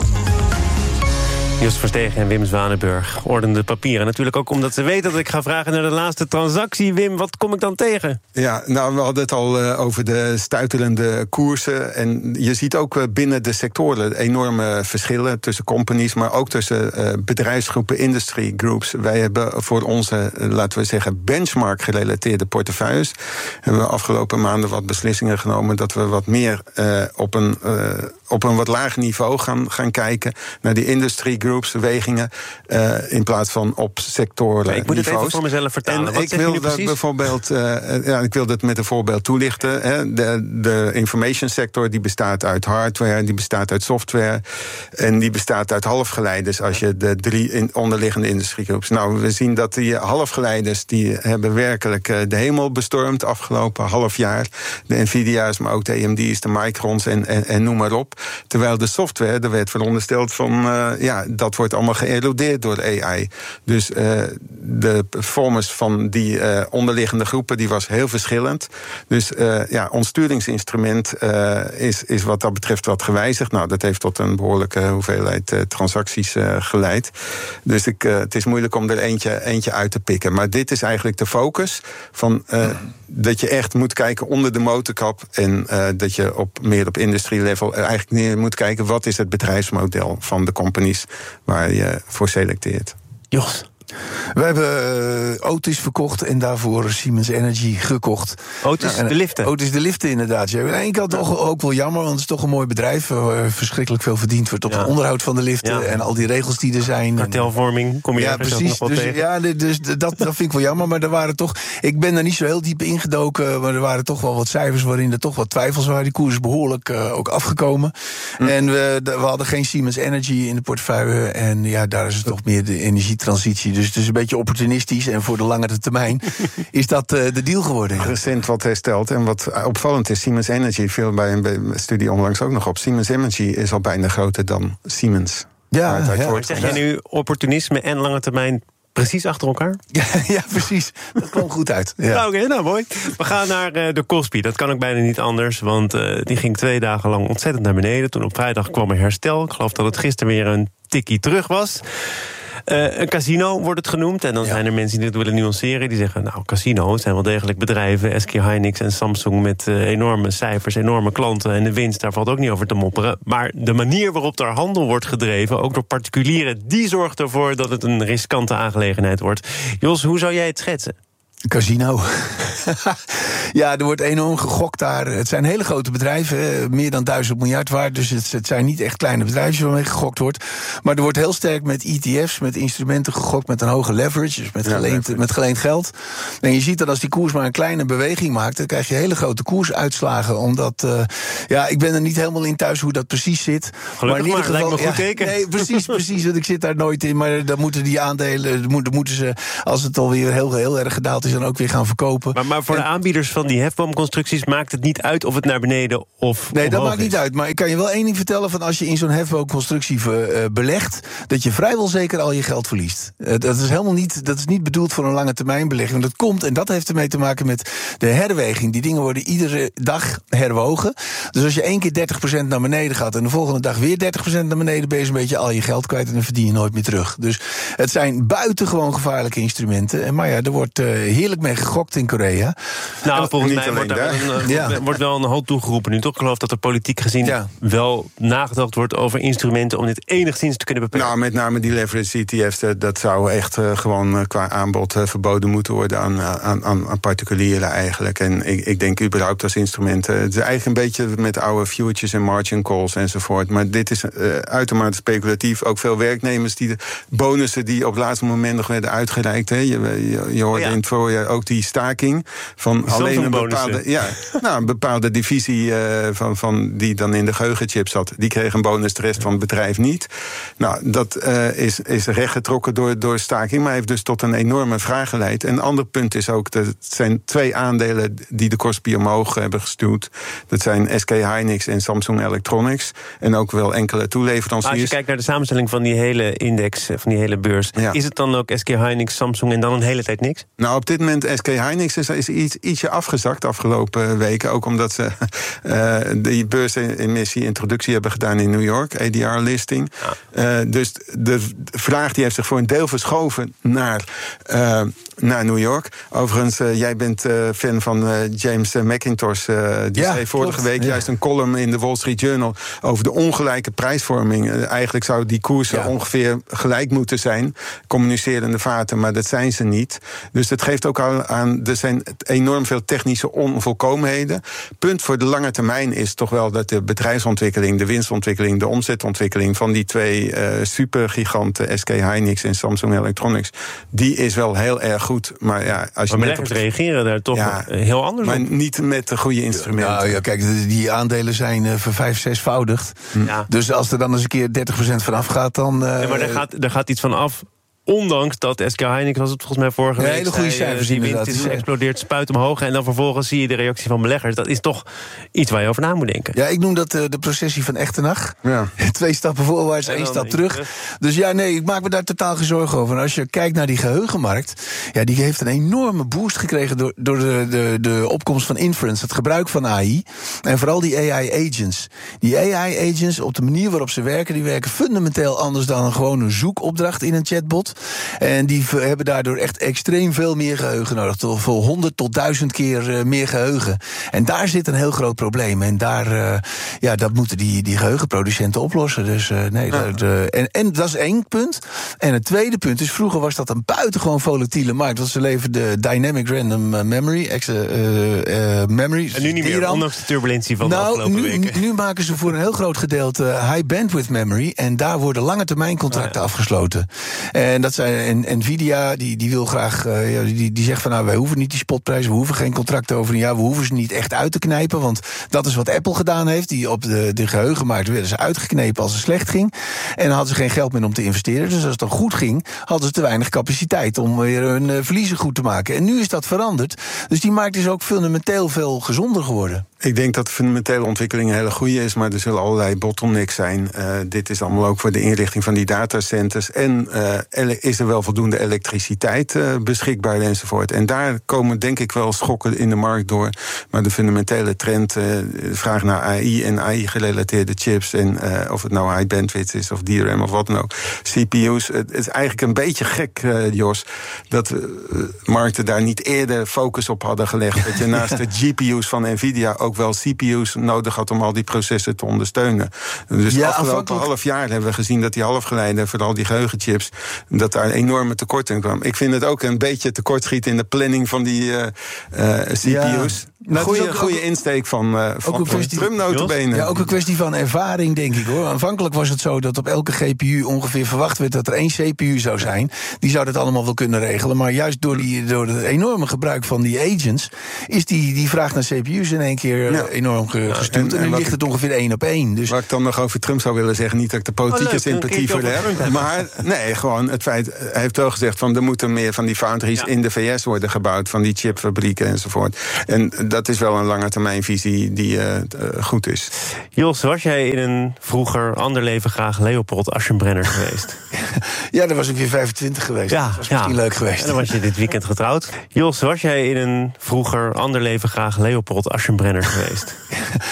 Jos Verstegen en Wim Zwanenburg ordenen de papieren. Natuurlijk ook omdat ze weten dat ik ga vragen naar de laatste transactie. Wim, wat kom ik dan tegen? Ja, nou, we hadden het al uh, over de stuiterende koersen. En je ziet ook uh, binnen de sectoren enorme verschillen tussen companies, maar ook tussen uh, bedrijfsgroepen, industry groups. Wij hebben voor onze, uh, laten we zeggen, benchmark-gerelateerde portefeuilles, hebben we afgelopen maanden wat beslissingen genomen dat we wat meer uh, op een uh, op een wat lager niveau gaan, gaan kijken naar die industry groups, wegingen, uh, in plaats van op sectoren. Ja, ik moet het even voor mezelf vertalen. En Wat ik wil dat precies? bijvoorbeeld, uh, ja, ik wil dat met een voorbeeld toelichten. Hè. De, de information sector die bestaat uit hardware, die bestaat uit software en die bestaat uit halfgeleiders. Als je de drie in onderliggende industriegroups. Nou, we zien dat die halfgeleiders die hebben werkelijk uh, de hemel bestormd afgelopen half jaar. De Nvidia's, maar ook de A M D's, de Microns en, en, en noem maar op. Terwijl de software, er werd verondersteld van, uh, ja, dat wordt allemaal geërodeerd door A I. Dus uh, de performance van die uh, onderliggende groepen, die was heel verschillend. Dus uh, ja, ons sturingsinstrument uh, is, is wat dat betreft wat gewijzigd. Nou, dat heeft tot een behoorlijke hoeveelheid uh, transacties uh, geleid. Dus ik, uh, het is moeilijk om er eentje, eentje uit te pikken. Maar dit is eigenlijk de focus van Uh, dat je echt moet kijken onder de motorkap en uh, dat je op meer op industry level eigenlijk neer moet kijken wat is het bedrijfsmodel van de companies waar je voor selecteert. Jos. We hebben uh, Otis verkocht en daarvoor Siemens Energy gekocht. Otis nou, de liften? Otis de liften, inderdaad. Ja. Aan de ene kant ja. toch ook wel jammer, want het is toch een mooi bedrijf waar verschrikkelijk veel verdiend wordt op ja. het onderhoud van de liften ja. en al die regels die er zijn. Kartelvorming, kom je ja, ergens precies. nog wel dus, tegen? Ja, dus dat, dat vind ik wel jammer, maar er waren toch, ik ben er niet zo heel diep ingedoken, maar er waren toch wel wat cijfers waarin er toch wat twijfels waren. Die koers is behoorlijk uh, ook afgekomen. Hm. En we, we hadden geen Siemens Energy in de portefeuille en ja, daar is het toch meer de energietransitie. Dus dus het is een beetje opportunistisch. En voor de langere termijn is dat uh, de deal geworden. Recent wat hersteld. En wat opvallend is, Siemens Energy, viel bij een studie onlangs ook nog op. Siemens Energy is al bijna groter dan Siemens. Ja, ja. Maar zeg jij nu opportunisme en lange termijn precies achter elkaar? Ja, ja, precies. Dat kwam goed uit. Ja. Nou, oké, okay, nou mooi. We gaan naar uh, de Kospi. Dat kan ook bijna niet anders, want uh, die ging twee dagen lang ontzettend naar beneden. Toen op vrijdag kwam er herstel. Ik geloof dat het gisteren weer een tikkie terug was. Uh, een casino wordt het genoemd. En dan ja. zijn er mensen die het willen nuanceren. Die zeggen, nou, casino's zijn wel degelijk bedrijven. S K Hynix en Samsung met uh, enorme cijfers, enorme klanten. En de winst, daar valt ook niet over te mopperen. Maar de manier waarop daar handel wordt gedreven, ook door particulieren, die zorgt ervoor dat het een riskante aangelegenheid wordt. Jos, hoe zou jij het schetsen? Casino. Ja, er wordt enorm gegokt daar. Het zijn hele grote bedrijven, meer dan duizend miljard waard. Dus het, het zijn niet echt kleine bedrijven waarmee gegokt wordt. Maar er wordt heel sterk met E T F's, met instrumenten gegokt met een hoge leverage, dus met, ja, geleend, leverage. met geleend geld. En je ziet dat als die koers maar een kleine beweging maakt, dan krijg je hele grote koersuitslagen. Omdat, uh, ja, ik ben er niet helemaal in thuis hoe dat precies zit. Gelukkig maar, in ieder geval, lijkt me goed teken. Ja, nee, precies, precies, want ik zit daar nooit in. Maar dan moeten die aandelen, dan moeten ze, als het alweer heel, heel erg gedaald is, dan ook weer gaan verkopen. Maar, maar voor en, de aanbieders van die hefboomconstructies maakt het niet uit of het naar beneden of nee, dat maakt is. niet uit. Maar ik kan je wel één ding vertellen, van als je in zo'n hefboomconstructie uh, belegt, dat je vrijwel zeker al je geld verliest. Uh, dat is helemaal niet, dat is niet bedoeld voor een lange termijn belegging. Dat komt, en dat heeft ermee te maken met de herweging. Die dingen worden iedere dag herwogen. Dus als je één keer dertig procent naar beneden gaat en de volgende dag weer dertig procent naar beneden, ben je een beetje al je geld kwijt en dan verdien je nooit meer terug. Dus het zijn buitengewoon gevaarlijke instrumenten. En maar ja, er wordt uh, heerlijk mee gegokt in Korea. Nou, volgens mij wordt, daar een, ja. wordt wel een hoop toegeroepen nu, toch? Ik geloof dat er politiek gezien ja. wel nagedacht wordt over instrumenten om dit enigszins te kunnen beperken. Nou, met name die leverage E T F's, dat zou echt uh, gewoon uh, qua aanbod uh, verboden moeten worden aan, aan, aan, aan particulieren eigenlijk. En ik, ik denk überhaupt als instrumenten. Het is eigenlijk een beetje met oude futures en margin calls enzovoort. Maar dit is uh, uitermate speculatief. Ook veel werknemers die de bonussen die op het laatste moment nog werden uitgereikt. Hè. Je, je, je hoorde ja. in het voorjaar ook die staking van alleen een bepaalde, ja, nou, een bepaalde divisie uh, van, van die dan in de geheugenchip zat. Die kreeg een bonus, de rest van het bedrijf niet. Nou, dat uh, is, is rechtgetrokken door, door staking, maar heeft dus tot een enorme vraag geleid. En een ander punt is ook, dat het zijn twee aandelen die de Kospi omhoog hebben gestuurd. Dat zijn S K Hynix en Samsung Electronics. En ook wel enkele toeleveranciers. Als je kijkt naar de samenstelling van die hele index, van die hele beurs, ja. is het dan ook S K Hynix, Samsung en dan een hele tijd niks? Nou, op dit moment S K Hynix is, is iets, ietsje afgezakt de afgelopen weken. Ook omdat ze uh, die beursemissie introductie hebben gedaan in New York, A D R-listing. Ja. Uh, dus de vraag die heeft zich voor een deel verschoven naar, uh, naar New York. Overigens, uh, jij bent uh, fan van uh, James McIntosh. Uh, die ja, schreef vorige klopt. week ja. juist een column in de Wall Street Journal over de ongelijke prijsvorming. Uh, eigenlijk zouden die koersen ja. ongeveer gelijk moeten zijn, communicerende vaten, maar dat zijn ze niet. Dus dat geeft ook al aan, er zijn enorm veel technische onvolkomenheden. Punt voor de lange termijn is toch wel dat de bedrijfsontwikkeling, de winstontwikkeling, de omzetontwikkeling van die twee uh, supergiganten, S K Hynix en Samsung Electronics, die is wel heel erg goed. Maar ja, als je maar beleggers op... reageren daar toch ja, heel anders maar op. Maar niet met de goede instrumenten. Nou ja, kijk, die aandelen zijn uh, voor vijf, zesvoudigd. Ja. Dus als er dan eens een keer dertig procent vanaf gaat, dan... Uh, ja, maar er gaat, er gaat iets van af. Ondanks dat S K Hynix, was het volgens mij vorige week, ja, hele goede cijfers, die winst is explodeert, spuit omhoog en dan vervolgens zie je de reactie van beleggers. Dat is toch iets waar je over na moet denken. Ja, ik noem dat uh, de processie van Echternach. Ja. Twee stappen voorwaarts, één stap terug. terug. Dus ja, nee, ik maak me daar totaal geen zorgen over. En als je kijkt naar die geheugenmarkt, ja, die heeft een enorme boost gekregen door, door de, de, de opkomst van inference, het gebruik van A I. En vooral die A I-agents. Die A I-agents, op de manier waarop ze werken, die werken fundamenteel anders dan een gewone zoekopdracht in een chatbot. En die hebben daardoor echt extreem veel meer geheugen nodig. Voor honderd tot duizend keer uh, meer geheugen. En daar zit een heel groot probleem. En daar, uh, ja, dat moeten die, die geheugenproducenten oplossen. Dus, uh, nee, ja. dat, uh, en, en dat is één punt. En het tweede punt is, vroeger was dat een buitengewoon volatiele markt. Want ze leverden dynamic random memory. Ex, uh, uh, memory. En nu niet meer, ondanks de turbulentie van nou, de afgelopen nu, weken. Nu maken ze voor een heel groot gedeelte high bandwidth memory. En daar worden lange termijn contracten oh, ja. afgesloten. En dat zijn, en Nvidia, die, die wil graag, uh, ja, die, die zegt van nou, wij hoeven niet die spotprijs, we hoeven geen contracten over een jaar, we hoeven ze niet echt uit te knijpen, want dat is wat Apple gedaan heeft. Die op de, de geheugenmarkt werden ze uitgeknepen als het slecht ging. En dan hadden ze geen geld meer om te investeren. Dus als het dan goed ging, hadden ze te weinig capaciteit om weer hun uh, verliezen goed te maken. En nu is dat veranderd. Dus die markt is ook fundamenteel veel gezonder geworden. Ik denk dat de fundamentele ontwikkeling een hele goede is, maar er zullen allerlei bottlenecks zijn. Uh, dit is allemaal ook voor de inrichting van die datacenters. En uh, is er wel voldoende elektriciteit uh, beschikbaar enzovoort. En daar komen denk ik wel schokken in de markt door. Maar de fundamentele trend, uh, de vraag naar A I en A I-gerelateerde chips, en uh, of het nou high bandwidth is of D R A M of wat dan ook, C P U's. Het is eigenlijk een beetje gek, uh, Jos, dat uh, markten daar niet eerder focus op hadden gelegd. Dat je naast de G P U's van Nvidia ook wel C P U's nodig had om al die processen te ondersteunen. Dus ja, afgelopen half jaar hebben we gezien dat die halfgeleider, vooral die geheugenchips, dat daar een enorme tekort in kwam. Ik vind het ook een beetje tekortschieten in de planning van die uh, uh, C P U's. Ja. Nou, goeie, ook, goeie insteek van, uh, van, ook van Trump notabene. Ja, ook een kwestie van ervaring, denk ik, hoor. Aanvankelijk was het zo dat op elke G P U ongeveer verwacht werd dat er één C P U zou zijn. Die zou dat allemaal wel kunnen regelen. Maar juist door, die, door het enorme gebruik van die agents is die, die vraag naar C P U's in één keer ja. enorm gestuurd. Ja, en, en, en nu ligt het ongeveer één op één. Dus. Wat ik dan nog over Trump zou willen zeggen, niet dat ik de politieke oh, sympathie voor heb. Maar nee, gewoon het feit, hij heeft wel gezegd van er moeten meer van die foundries ja. in de V S worden gebouwd, van die chipfabrieken enzovoort. En dat is wel een lange termijnvisie die uh, goed is. Jos, was jij in een vroeger ander leven graag Leopold Aschenbrenner geweest? Ja, dan was ik weer vijfentwintig geweest. Ja, dat was ja. misschien leuk geweest. En dan was je dit weekend getrouwd. Jos, was jij in een vroeger ander leven graag Leopold Aschenbrenner geweest?